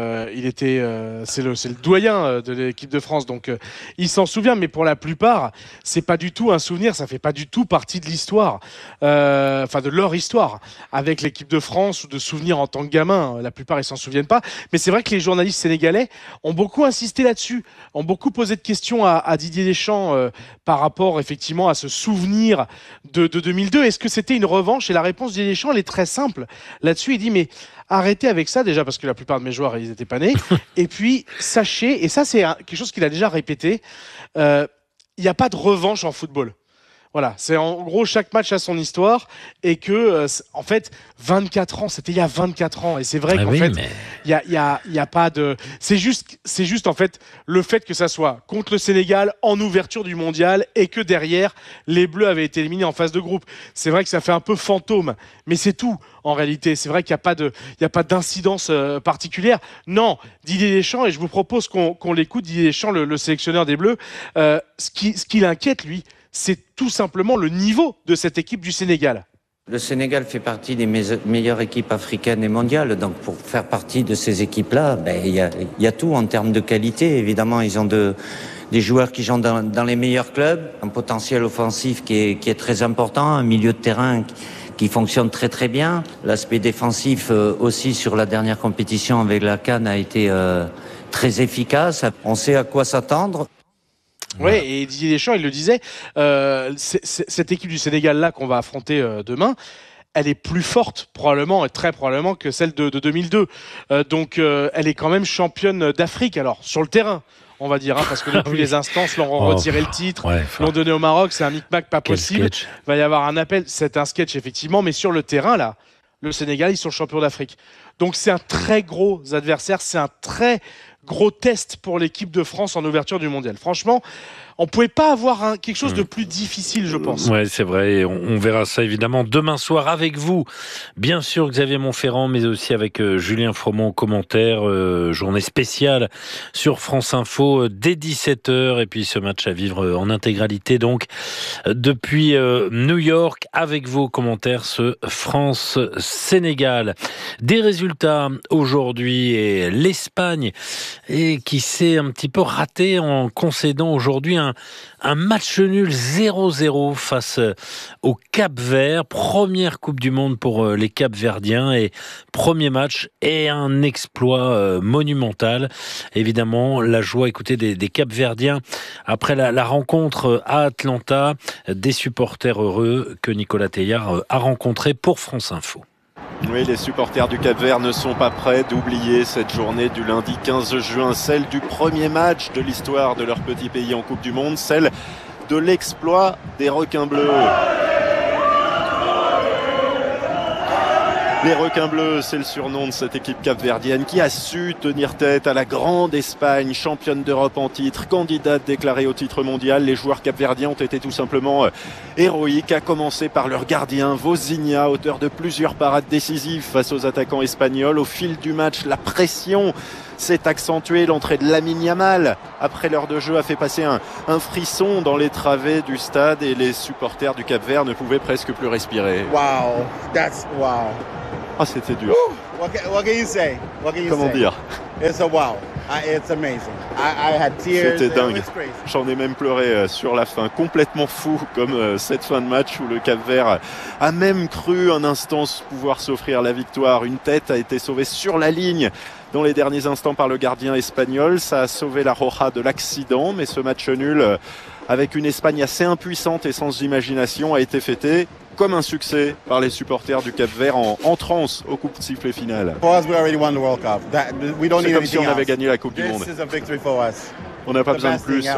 S3: c'est le doyen de l'équipe de France, donc il s'en souvient. Mais pour la plupart, c'est pas du tout un souvenir, ça fait pas du tout partie de l'histoire. De leur histoire avec l'équipe de France ou de souvenirs en tant que gamin. La plupart ils s'en souviennent pas, mais c'est vrai que les journalistes sénégalais ont beaucoup insisté là-dessus, ont beaucoup posé de questions à Didier Deschamps par rapport effectivement à ce souvenir de 2002. Est-ce que c'était une revanche? Et la réponse de Didier Deschamps elle est très simple là-dessus. Il dit mais arrêtez avec ça déjà, parce que la plupart de mes joueurs ils étaient pas nés. Et puis sachez, et ça c'est quelque chose qu'il a déjà répété, il n'y a pas de revanche en football. Voilà, c'est en gros chaque match a son histoire et que en fait 24 ans, c'était il y a 24 ans et c'est vrai qu'en fait il y a pas de c'est juste en fait le fait que ça soit contre le Sénégal en ouverture du mondial et que derrière les Bleus avaient été éliminés en phase de groupe. C'est vrai que ça fait un peu fantôme, mais c'est tout en réalité. C'est vrai qu'il n'y a pas d'incidence particulière. Non, Didier Deschamps, et je vous propose qu'on l'écoute, Didier Deschamps, le sélectionneur des Bleus, ce qui l'inquiète lui, c'est tout simplement le niveau de cette équipe du Sénégal.
S23: Le Sénégal fait partie des meilleures équipes africaines et mondiales. Donc pour faire partie de ces équipes-là, il y a tout en termes de qualité. Évidemment, ils ont des joueurs qui jouent dans les meilleurs clubs, un potentiel offensif qui est très important, un milieu de terrain qui fonctionne très très bien. L'aspect défensif aussi sur la dernière compétition avec la CAN a été très efficace. On sait à quoi s'attendre.
S3: Oui, et Didier Deschamps, il le disait, cette équipe du Sénégal-là qu'on va affronter demain, elle est plus forte probablement et très probablement que celle de 2002. Donc elle est quand même championne d'Afrique, alors sur le terrain. On va dire, parce que depuis les instances l'ont retiré le titre, l'ont donné au Maroc, c'est un micmac pas possible. Il va y avoir un appel, c'est un sketch effectivement, mais sur le terrain là, le Sénégal, ils sont champions d'Afrique. Donc c'est un très gros adversaire, c'est un très gros test pour l'équipe de France en ouverture du mondial. Franchement, on ne pouvait pas avoir quelque chose de plus difficile, je pense.
S2: Oui, c'est vrai. On verra ça évidemment demain soir avec vous. Bien sûr, Xavier Montferrand, mais aussi avec Julien Froment au commentaire. Journée spéciale sur France Info dès 17h. Et puis ce match à vivre en intégralité, donc, depuis New York, avec vos commentaires, ce France-Sénégal. Des résultats aujourd'hui, et l'Espagne qui s'est un petit peu ratée en concédant aujourd'hui un match nul 0-0 face au Cap-Vert. Première Coupe du Monde pour les Cap-Verdiens et premier match et un exploit monumental. Évidemment, la joie, écoutez, des Cap-Verdiens après la rencontre à Atlanta, des supporters heureux que Nicolas Teilhard a rencontrés pour France Info.
S7: Oui, les supporters du Cap-Vert ne sont pas prêts d'oublier cette journée du lundi 15 juin, celle du premier match de l'histoire de leur petit pays en Coupe du Monde, celle de l'exploit des requins bleus. Les requins bleus, c'est le surnom de cette équipe capverdienne qui a su tenir tête à la grande Espagne, championne d'Europe en titre, candidate déclarée au titre mondial. Les joueurs capverdiens ont été tout simplement héroïques, à commencer par leur gardien Vozinha, auteur de plusieurs parades décisives face aux attaquants espagnols. Au fil du match, la pression s'est accentuée. L'entrée de Lamine Yamal, après l'heure de jeu, a fait passer un frisson dans les travées du stade et les supporters du Cap-Vert ne pouvaient presque plus respirer.
S9: Wow, that's wow.
S7: Ah, c'était dur.
S9: What can you say?
S7: Comment dire?
S9: It's a wow. It's amazing. I had tears.
S7: C'était dingue.
S9: It's crazy.
S7: J'en ai même pleuré sur la fin. Complètement fou, comme cette fin de match où le Cap-Vert a même cru un instant pouvoir s'offrir la victoire. Une tête a été sauvée sur la ligne dans les derniers instants par le gardien espagnol. Ça a sauvé la Roja de l'accident, mais ce match nul, avec une Espagne assez impuissante et sans imagination, a été fêté comme un succès par les supporters du Cap-Vert en transe au coup de sifflet final. C'est comme si on avait gagné la Coupe du Monde. On n'a pas besoin de plus.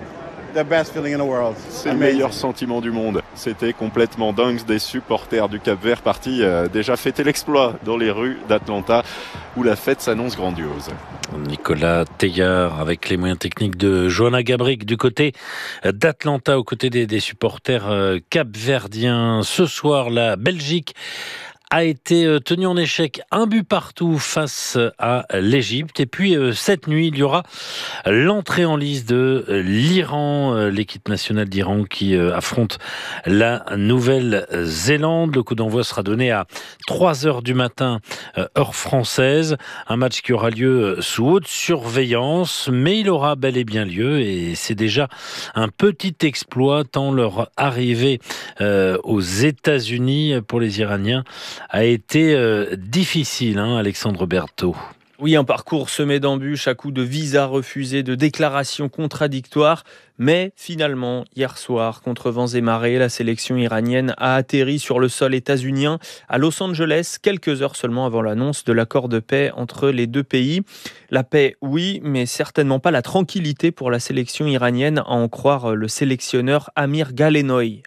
S7: C'est le meilleur sentiment du monde. C'était complètement dingue des supporters du Cap-Vert partis déjà fêter l'exploit dans les rues d'Atlanta où la fête s'annonce grandiose.
S2: Nicolas Teillard avec les moyens techniques de Johanna Gabrick du côté d'Atlanta aux côtés des supporters capverdiens. Ce soir, la Belgique a été tenu en échec, 1 but partout face à l'Égypte. Et puis cette nuit, il y aura l'entrée en lice de l'Iran, l'équipe nationale d'Iran qui affronte la Nouvelle-Zélande. Le coup d'envoi sera donné à 3h du matin, heure française. Un match qui aura lieu sous haute surveillance, mais il aura bel et bien lieu. Et c'est déjà un petit exploit tant leur arrivée aux États-Unis pour les Iraniens a été difficile, Alexandre Berthaud.
S10: Oui, un parcours semé d'embûches à coups de visas refusés, de déclarations contradictoires. Mais finalement, hier soir, contre vents et marées, la sélection iranienne a atterri sur le sol états-unien à Los Angeles, quelques heures seulement avant l'annonce de l'accord de paix entre les deux pays. La paix, oui, mais certainement pas la tranquillité pour la sélection iranienne, à en croire le sélectionneur Amir Galenoy.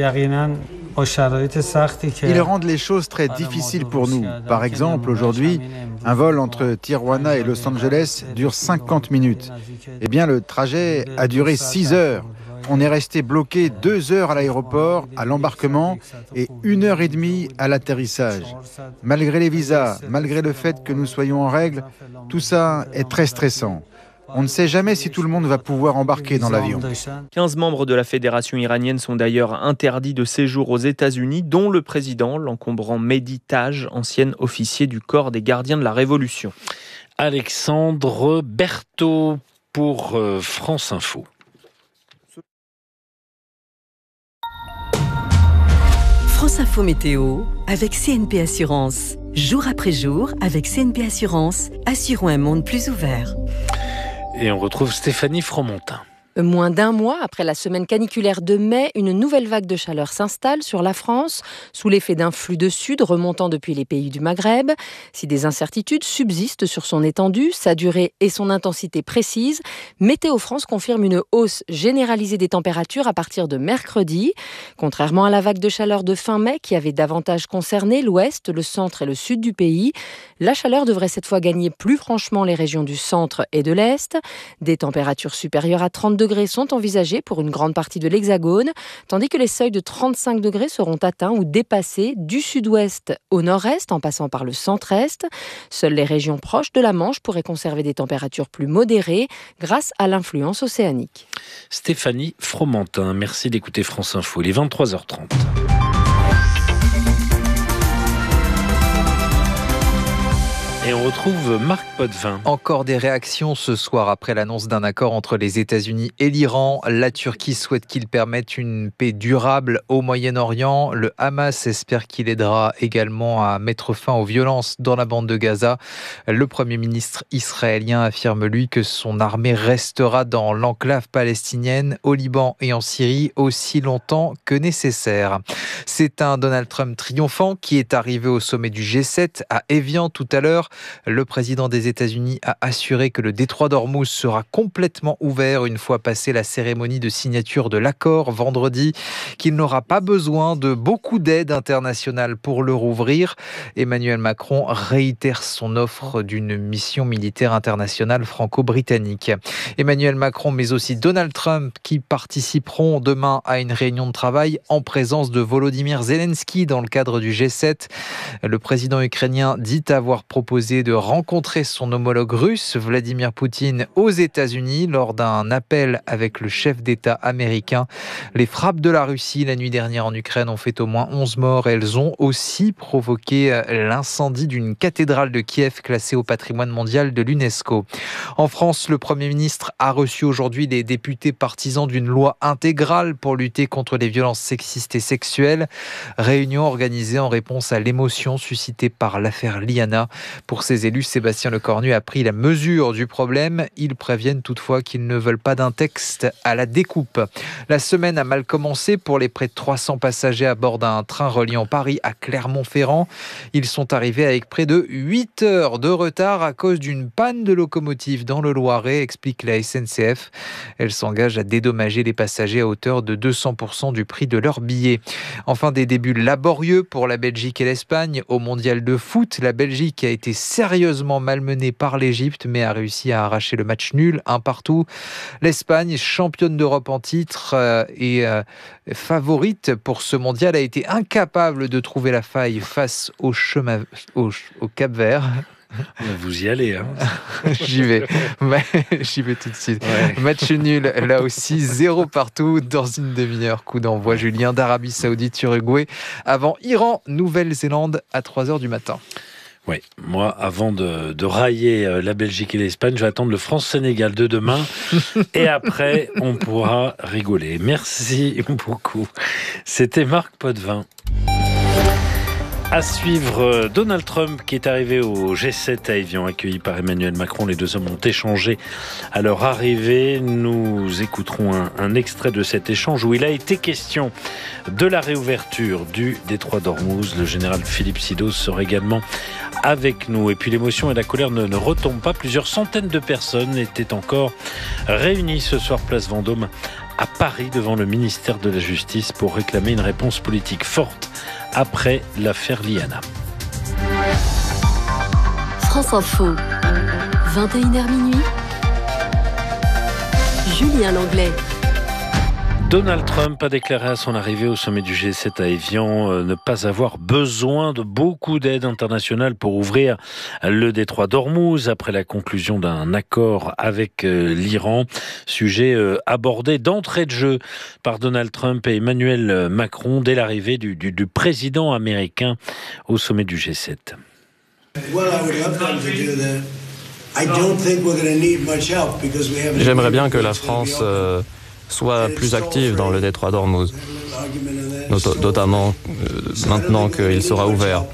S11: Ils rendent les choses très difficiles pour nous. Par exemple, aujourd'hui, un vol entre Tijuana et Los Angeles dure 50 minutes. Eh bien, le trajet a duré 6 heures. On est resté bloqué 2 heures à l'aéroport, à l'embarquement, et 1h30 à l'atterrissage. Malgré les visas, malgré le fait que nous soyons en règle, tout ça est très stressant. On ne sait jamais si tout le monde va pouvoir embarquer dans l'avion.
S10: 15 membres de la fédération iranienne sont d'ailleurs interdits de séjour aux États-Unis, dont le président, l'encombrant Mehdi Taj, ancien officier du corps des gardiens de la Révolution.
S2: Alexandre Berthaud pour France Info.
S24: France Info Météo avec CNP Assurance. Jour après jour, avec CNP Assurance, assurons un monde plus ouvert.
S2: Et on retrouve Stéphanie Fromentin.
S12: Moins d'un mois après la semaine caniculaire de mai, une nouvelle vague de chaleur s'installe sur la France, sous l'effet d'un flux de sud remontant depuis les pays du Maghreb. Si des incertitudes subsistent sur son étendue, sa durée et son intensité précise, Météo France confirme une hausse généralisée des températures à partir de mercredi. Contrairement à la vague de chaleur de fin mai qui avait davantage concerné l'ouest, le centre et le sud du pays, la chaleur devrait cette fois gagner plus franchement les régions du centre et de l'est. Des températures supérieures à 30 degrés sont envisagés pour une grande partie de l'Hexagone, tandis que les seuils de 35 degrés seront atteints ou dépassés du sud-ouest au nord-est en passant par le centre-est. Seules les régions proches de la Manche pourraient conserver des températures plus modérées grâce à l'influence océanique.
S2: Stéphanie Fromentin, merci d'écouter France Info. Il est 23h30. Et on retrouve Marc Potvin.
S25: Encore des réactions ce soir après l'annonce d'un accord entre les États-Unis et l'Iran. La Turquie souhaite qu'il permette une paix durable au Moyen-Orient. Le Hamas espère qu'il aidera également à mettre fin aux violences dans la bande de Gaza. Le Premier ministre israélien affirme, lui, que son armée restera dans l'enclave palestinienne, au Liban et en Syrie, aussi longtemps que nécessaire. C'est un Donald Trump triomphant qui est arrivé au sommet du G7 à Évian tout à l'heure. Le président des États-Unis a assuré que le détroit d'Ormuz sera complètement ouvert une fois passée la cérémonie de signature de l'accord vendredi, qu'il n'aura pas besoin de beaucoup d'aide internationale pour le rouvrir. Emmanuel Macron réitère son offre d'une mission militaire internationale franco-britannique. Emmanuel Macron, mais aussi Donald Trump, qui participeront demain à une réunion de travail en présence de Volodymyr Zelensky dans le cadre du G7. Le président ukrainien dit avoir proposé de rencontrer son homologue russe, Vladimir Poutine, aux États-Unis lors d'un appel avec le chef d'État américain. Les frappes de la Russie la nuit dernière en Ukraine ont fait au moins 11 morts. Elles ont aussi provoqué l'incendie d'une cathédrale de Kiev classée au patrimoine mondial de l'UNESCO. En France, le Premier ministre a reçu aujourd'hui les députés partisans d'une loi intégrale pour lutter contre les violences sexistes et sexuelles. Réunion organisée en réponse à l'émotion suscitée par l'affaire Liana. Pour ces élus, Sébastien Lecornu a pris la mesure du problème. Ils préviennent toutefois qu'ils ne veulent pas d'un texte à la découpe. La semaine a mal commencé pour les près de 300 passagers à bord d'un train reliant Paris à Clermont-Ferrand. Ils sont arrivés avec près de 8 heures de retard à cause d'une panne de locomotive dans le Loiret, explique la SNCF. Elle s'engage à dédommager les passagers à hauteur de 200% du prix de leur billet. Enfin, des débuts laborieux pour la Belgique et l'Espagne. Au mondial de foot, la Belgique a été sérieusement malmenée par l'Égypte, mais a réussi à arracher le match nul, 1-1. L'Espagne, championne d'Europe en titre et favorite pour ce mondial, a été incapable de trouver la faille face au Cap-Vert.
S2: Vous y allez, hein.
S25: J'y vais tout de suite. Ouais. Match nul, là aussi, 0 partout dans une demi-heure. Coup d'envoi, Julien, d'Arabie Saoudite sur Uruguay. Avant Iran, Nouvelle-Zélande à 3h du matin.
S2: Oui, moi, avant de railler la Belgique et l'Espagne, je vais attendre le France-Sénégal de demain. Et après, on pourra rigoler. Merci beaucoup. C'était Marc Potvin. À suivre, Donald Trump qui est arrivé au G7 à Évian, accueilli par Emmanuel Macron. Les deux hommes ont échangé à leur arrivée. Nous écouterons un extrait de cet échange où il a été question de la réouverture du détroit d'Ormuz. Le général Philippe Sidos sera également avec nous. Et puis l'émotion et la colère ne retombent pas. Plusieurs centaines de personnes étaient encore réunies ce soir place Vendôme à Paris devant le ministère de la Justice pour réclamer une réponse politique forte après l'affaire Liana.
S24: France Info, 21h minuit. Julien Langlais.
S2: Donald Trump a déclaré à son arrivée au sommet du G7 à Évian ne pas avoir besoin de beaucoup d'aide internationale pour ouvrir le détroit d'Ormuz après la conclusion d'un accord avec l'Iran. Sujet abordé d'entrée de jeu par Donald Trump et Emmanuel Macron dès l'arrivée du président américain au sommet du G7.
S13: J'aimerais bien que la France soit plus active dans le détroit d'Ormuz, notamment maintenant qu'il sera ouvert.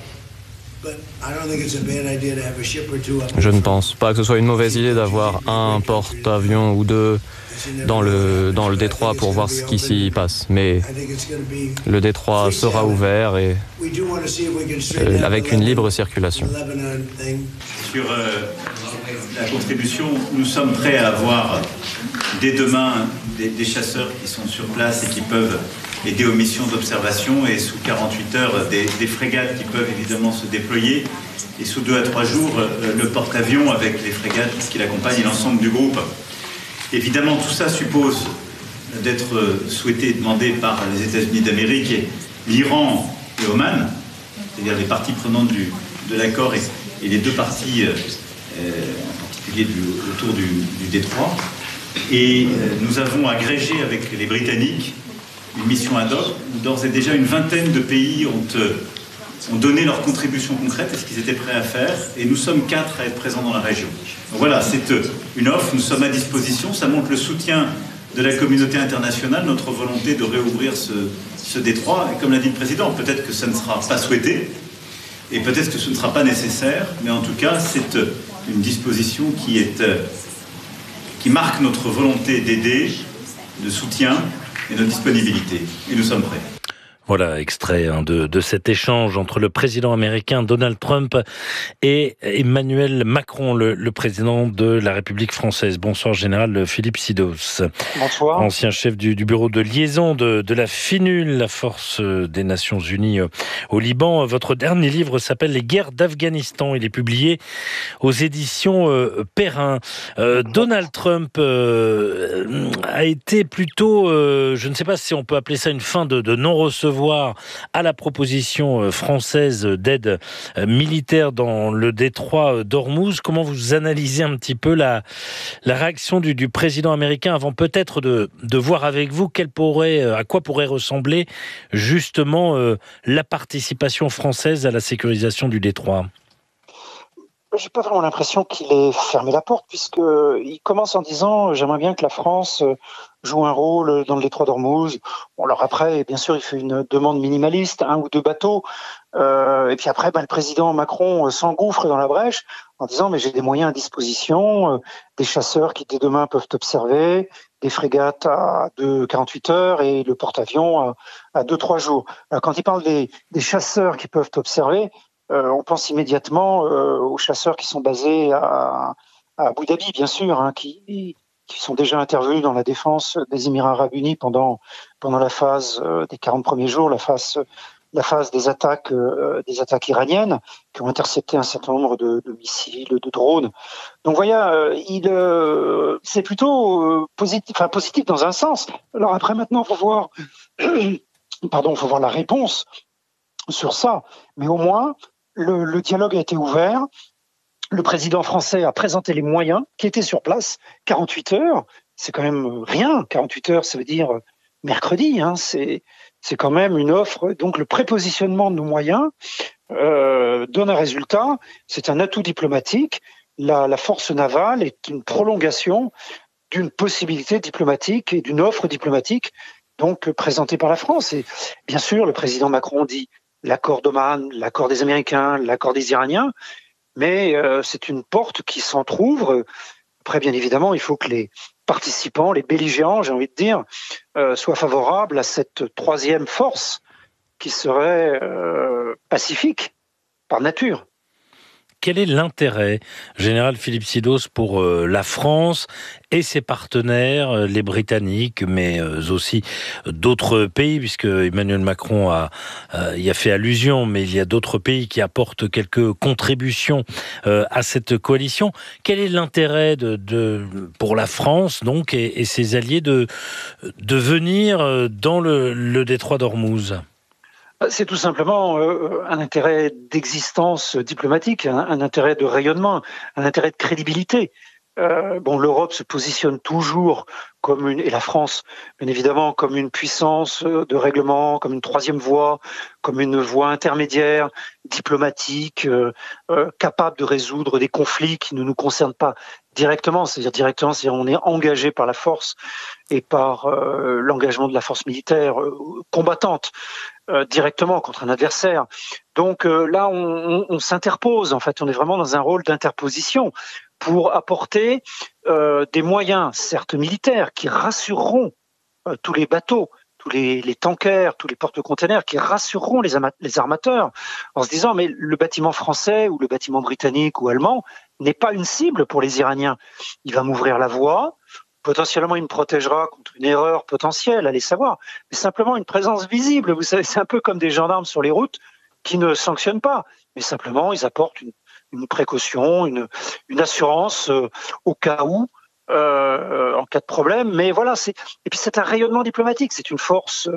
S13: Je ne pense pas que ce soit une mauvaise idée d'avoir un porte-avions ou deux dans le détroit pour voir ce qui s'y passe. Mais le détroit sera ouvert et avec une libre circulation.
S14: Sur la contribution, nous sommes prêts à avoir dès demain des chasseurs qui sont sur place et qui peuvent aider aux missions d'observation, et sous 48 heures des frégates qui peuvent évidemment se déployer, et sous 2 à 3 jours le porte-avions avec les frégates qui l'accompagnent et l'ensemble du groupe. Évidemment, tout ça suppose d'être souhaité et demandé par les États-Unis d'Amérique et l'Iran et Oman, c'est-à-dire les parties prenantes de l'accord et les deux parties, en particulier autour du détroit. Et nous avons agrégé avec les Britanniques une mission ad hoc où d'ores et déjà une vingtaine de pays ont donné leur contribution concrète à ce qu'ils étaient prêts à faire, et nous sommes 4 à être présents dans la région. Donc voilà, c'est une offre, nous sommes à disposition, ça montre le soutien de la communauté internationale, notre volonté de réouvrir ce détroit, et comme l'a dit le président, peut-être que ça ne sera pas souhaité, et peut-être que ce ne sera pas nécessaire, mais en tout cas, c'est une disposition qui marque notre volonté d'aider, de soutien et notre disponibilité. Et nous sommes prêts.
S2: Voilà, extrait de cet échange entre le président américain Donald Trump et Emmanuel Macron, le président de la République française. Bonsoir, général Philippe Sidos.
S15: Bonsoir.
S2: Ancien chef du bureau de liaison de la FINUL, la Force des Nations Unies au Liban. Votre dernier livre s'appelle Les guerres d'Afghanistan. Il est publié aux éditions Perrin. Donald Trump a été plutôt, je ne sais pas si on peut appeler ça une fin de non-recevoir à la proposition française d'aide militaire dans le détroit d'Ormuz. Comment vous analysez un petit peu la réaction du président américain avant peut-être de voir avec vous à quoi pourrait ressembler justement la participation française à la sécurisation du détroit?
S15: J'ai pas vraiment l'impression qu'il ait fermé la porte, puisqu'il commence en disant « J'aimerais bien que la France joue un rôle dans le détroit d'Ormuz ». Bon, alors après, bien sûr, il fait une demande minimaliste, 1 ou 2 bateaux. Et puis après, le président Macron s'engouffre dans la brèche en disant « Mais j'ai des moyens à disposition, des chasseurs qui dès demain peuvent observer, des frégates à 48 heures et le porte-avions à 2-3 jours ». Alors, quand il parle des chasseurs qui peuvent observer, on pense immédiatement aux chasseurs qui sont basés à Abu Dhabi, bien sûr, qui sont déjà intervenus dans la défense des Émirats Arabes Unis pendant la phase des 40 premiers jours, la phase des attaques iraniennes, qui ont intercepté un certain nombre de missiles, de drones. Donc voilà, c'est plutôt positif dans un sens. Alors après, maintenant, faut voir la réponse sur ça, mais au moins le dialogue a été ouvert. Le président français a présenté les moyens qui étaient sur place. 48 heures, c'est quand même rien. 48 heures, ça veut dire mercredi. C'est quand même une offre. Donc le prépositionnement de nos moyens donne un résultat. C'est un atout diplomatique. La force navale est une prolongation d'une possibilité diplomatique et d'une offre diplomatique donc présentée par la France. Et bien sûr, le président Macron dit l'accord d'Oman, l'accord des Américains, l'accord des Iraniens, mais c'est une porte qui s'entrouvre. Après, bien évidemment, il faut que les participants, les belligérants, j'ai envie de dire, soient favorables à cette troisième force qui serait pacifique par nature.
S2: Quel est l'intérêt, général Philippe Sidos, pour la France et ses partenaires, les Britanniques, mais aussi d'autres pays, puisque Emmanuel Macron y a fait allusion, mais il y a d'autres pays qui apportent quelques contributions à cette coalition. Quel est l'intérêt pour la France, donc, et ses alliés de venir dans le détroit d'Ormuz ?
S15: C'est tout simplement un intérêt d'existence diplomatique, un intérêt de rayonnement, un intérêt de crédibilité. L'Europe se positionne toujours et la France, bien évidemment, comme une puissance de règlement, comme une troisième voie, comme une voie intermédiaire, diplomatique, capable de résoudre des conflits qui ne nous concernent pas directement. C'est-à-dire on est engagé par la force et par l'engagement de la force militaire combattante directement contre un adversaire. Donc là, on s'interpose. En fait, on est vraiment dans un rôle d'interposition pour apporter des moyens, certes militaires, qui rassureront tous les bateaux, tous les tankers, tous les porte-containers, qui rassureront les armateurs en se disant mais le bâtiment français ou le bâtiment britannique ou allemand n'est pas une cible pour les Iraniens. Il va m'ouvrir la voie. Potentiellement, il me protégera contre une erreur potentielle, allez savoir. Mais simplement une présence visible. Vous savez, c'est un peu comme des gendarmes sur les routes qui ne sanctionnent pas. Mais simplement, ils apportent une précaution, une assurance au cas où, en cas de problème. Mais voilà, et puis c'est un rayonnement diplomatique. C'est une force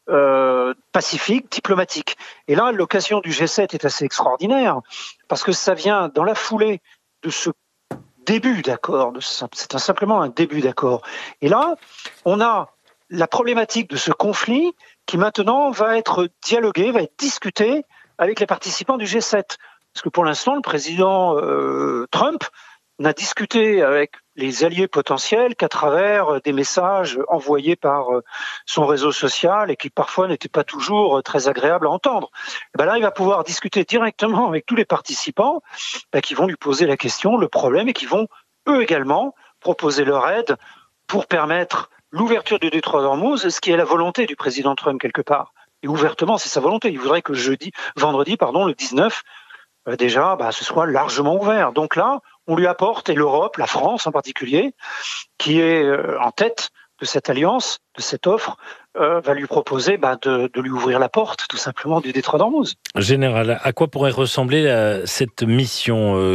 S15: pacifique, diplomatique. Et là, l'occasion du G7 est assez extraordinaire parce que ça vient dans la foulée de ce début d'accord, c'est simplement un début d'accord. Et là, on a la problématique de ce conflit qui maintenant va être dialogué, va être discuté avec les participants du G7. Parce que pour l'instant, le président Trump n'a discuté avec les alliés potentiels qu'à travers des messages envoyés par son réseau social et qui parfois n'étaient pas toujours très agréables à entendre. Et là, il va pouvoir discuter directement avec tous les participants qui vont lui poser la question, le problème, et qui vont eux également proposer leur aide pour permettre l'ouverture du détroit d'Ormuz, ce qui est la volonté du président Trump quelque part. Et ouvertement, c'est sa volonté. Il voudrait que vendredi, le 19, déjà, ce soit largement ouvert. Donc là, on lui apporte, et l'Europe, la France en particulier, qui est en tête de cette alliance, de cette offre, va lui proposer de lui ouvrir la porte, tout simplement, du détroit d'Ormuz.
S2: Général, à quoi pourrait ressembler cette mission ?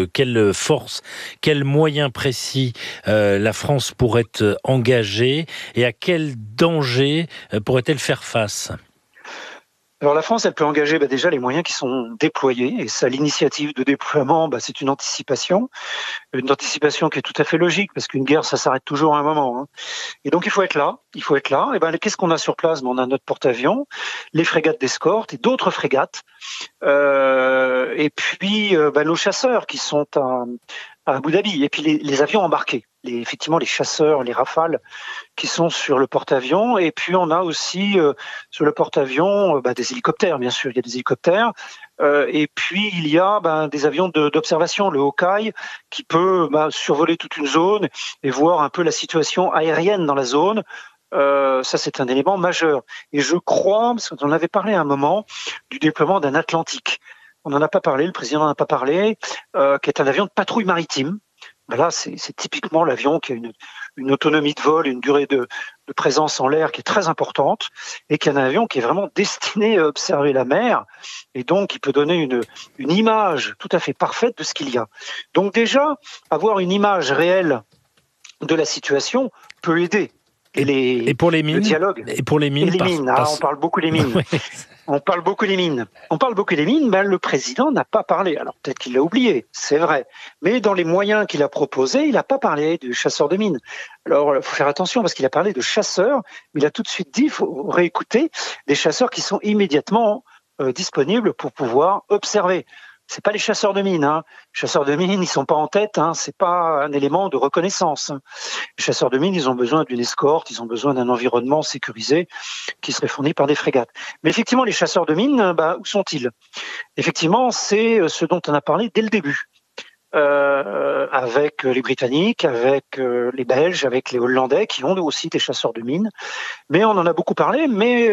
S2: Quelle force, quels moyens précis la France pourrait engager et à quel danger pourrait-elle faire face ?
S15: Alors la France, elle peut engager déjà les moyens qui sont déployés, et ça, l'initiative de déploiement, c'est une anticipation qui est tout à fait logique, parce qu'une guerre, ça s'arrête toujours à un moment. Hein. Et donc il faut être là. Et qu'est-ce qu'on a sur place ? On a notre porte-avions, les frégates d'escorte et d'autres frégates, et puis nos chasseurs qui sont à Abu Dhabi, et puis les avions embarqués. Effectivement, les chasseurs, les Rafales qui sont sur le porte-avions. Et puis, on a aussi sur le porte-avions des hélicoptères, bien sûr. Il y a des hélicoptères. Et puis, il y a des avions d'observation, le Hawkeye, qui peut survoler toute une zone et voir un peu la situation aérienne dans la zone. Ça, c'est un élément majeur. Et je crois, parce qu'on en avait parlé à un moment, du déploiement d'un Atlantique. On n'en a pas parlé, le président n'en a pas parlé, qui est un avion de patrouille maritime. Là, c'est typiquement l'avion qui a une autonomie de vol, une durée de présence en l'air qui est très importante, et qui est un avion qui est vraiment destiné à observer la mer, et donc il peut donner une image tout à fait parfaite de ce qu'il y a. Donc déjà, avoir une image réelle de la situation peut aider. Et pour les mines, le dialogue.
S2: Et pour les mines,
S15: on parle beaucoup des mines. On parle beaucoup des mines. Le président n'a pas parlé. Alors peut-être qu'il l'a oublié, c'est vrai. Mais dans les moyens qu'il a proposés, il n'a pas parlé de chasseurs de mines. Alors il faut faire attention parce qu'il a parlé de chasseurs, mais il a tout de suite dit, il faut réécouter, des chasseurs qui sont immédiatement disponibles pour pouvoir observer. C'est pas les chasseurs de mines. Les chasseurs de mines, ils sont pas en tête. C'est pas un élément de reconnaissance. Les chasseurs de mines, ils ont besoin d'une escorte, ils ont besoin d'un environnement sécurisé qui serait fourni par des frégates. Mais effectivement, les chasseurs de mines, où sont-ils ? Effectivement, c'est ce dont on a parlé dès le début. Avec les Britanniques, avec les Belges, avec les Hollandais qui ont aussi des chasseurs de mines. Mais on en a beaucoup parlé, mais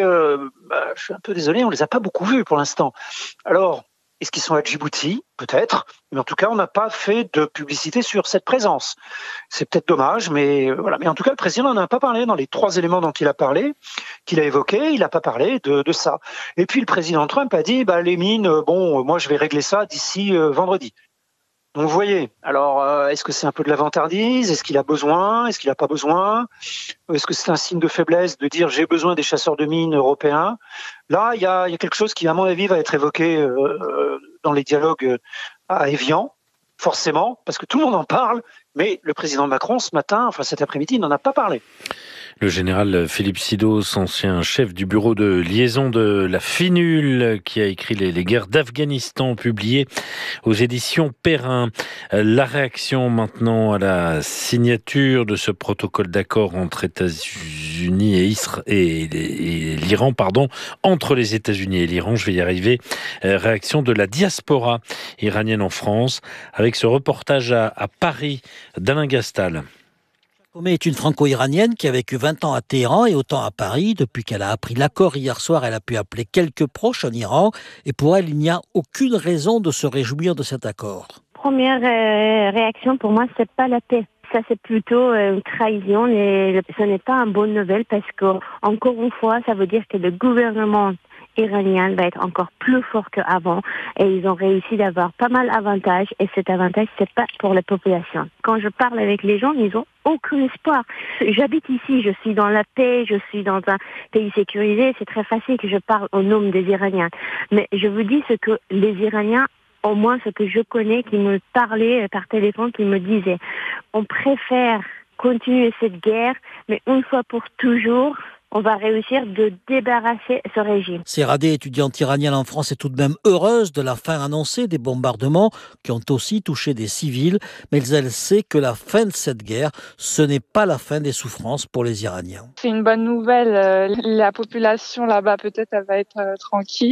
S15: je suis un peu désolé, on les a pas beaucoup vus pour l'instant. Alors, est-ce qu'ils sont à Djibouti ? Peut-être. Mais en tout cas, on n'a pas fait de publicité sur cette présence. C'est peut-être dommage, mais voilà. Mais en tout cas, le président n'en a pas parlé. Dans les 3 éléments dont il a parlé, qu'il a évoqués, il n'a pas parlé de ça. Et puis, le président Trump a dit, les mines, moi, je vais régler ça d'ici vendredi. Donc, vous voyez. Alors, est-ce que c'est un peu de la vantardise ? Est-ce qu'il a besoin ? Est-ce qu'il n'a pas besoin ? Est-ce que c'est un signe de faiblesse de dire j'ai besoin des chasseurs de mines européens ? Là, il y a quelque chose qui, à mon avis, va être évoqué dans les dialogues à Évian, forcément, parce que tout le monde en parle, mais le président Macron, cet après-midi, n'en a pas parlé.
S2: Le général Philippe Sidos, ancien chef du bureau de liaison de la FINUL, qui a écrit les guerres d'Afghanistan, publié aux éditions Perrin. La réaction maintenant à la signature de ce protocole d'accord entre États-Unis et l'Iran, entre les États-Unis et l'Iran, je vais y arriver. Réaction de la diaspora iranienne en France, avec ce reportage à Paris d'Alain Gastal.
S16: Comé est une franco-iranienne qui a vécu 20 ans à Téhéran et autant à Paris. Depuis qu'elle a appris l'accord hier soir, elle a pu appeler quelques proches en Iran. Et pour elle, il n'y a aucune raison de se réjouir de cet accord.
S17: Première réaction pour moi, c'est pas la paix. Ça, c'est plutôt une trahison et ce n'est pas une bonne nouvelle parce que, encore une fois, ça veut dire que le gouvernement iranien va être encore plus fort qu'avant et ils ont réussi d'avoir pas mal d'avantages et cet avantage, c'est pas pour la population. Quand je parle avec les gens, ils ont aucun espoir. J'habite ici, je suis dans la paix, je suis dans un pays sécurisé, c'est très facile que je parle au nom des Iraniens. Mais je vous dis ce que les Iraniens, au moins ce que je connais, qui me parlaient par téléphone, qui me disaient, on préfère continuer cette guerre, mais une fois pour toujours, on va réussir de débarrasser ce régime.
S16: Séradé, étudiante iranienne en France, est tout de même heureuse de la fin annoncée des bombardements qui ont aussi touché des civils, mais elle sait que la fin de cette guerre, ce n'est pas la fin des souffrances pour les Iraniens.
S18: C'est une bonne nouvelle. La population là-bas, peut-être, elle va être tranquille.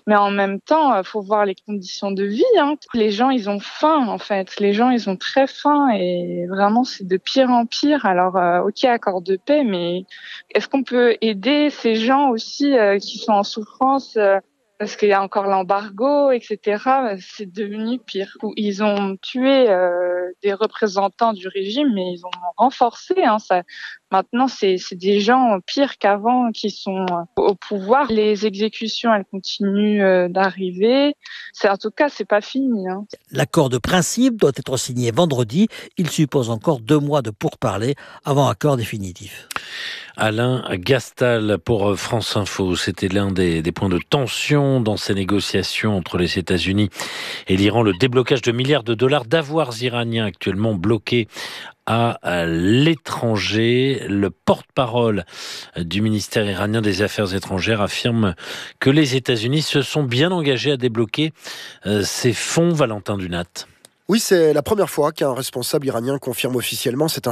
S18: Mais en même temps, faut voir les conditions de vie. Les gens, ils ont faim, en fait. Les gens, ils ont très faim et vraiment, c'est de pire en pire. Alors, ok, accord de paix, mais est-ce qu'on peut aider ces gens aussi qui sont en souffrance parce qu'il y a encore l'embargo, etc. C'est devenu pire. Ils ont tué des représentants du régime, mais ils ont renforcé. Ça. Maintenant, c'est des gens pires qu'avant qui sont au pouvoir. Les exécutions, elles continuent d'arriver. En tout cas, c'est pas fini.
S16: L'accord de principe doit être signé vendredi. Il suppose encore 2 mois de pourparlers avant accord définitif.
S2: Alain Gastal pour France Info. C'était l'un des points de tension dans ces négociations entre les États-Unis et l'Iran. Le déblocage de milliards de dollars d'avoirs iraniens actuellement bloqués à l'étranger. Le porte-parole du ministère iranien des Affaires étrangères affirme que les États-Unis se sont bien engagés à débloquer ces fonds. Valentin Dunat.
S19: Oui, c'est la première fois qu'un responsable iranien confirme officiellement cette information.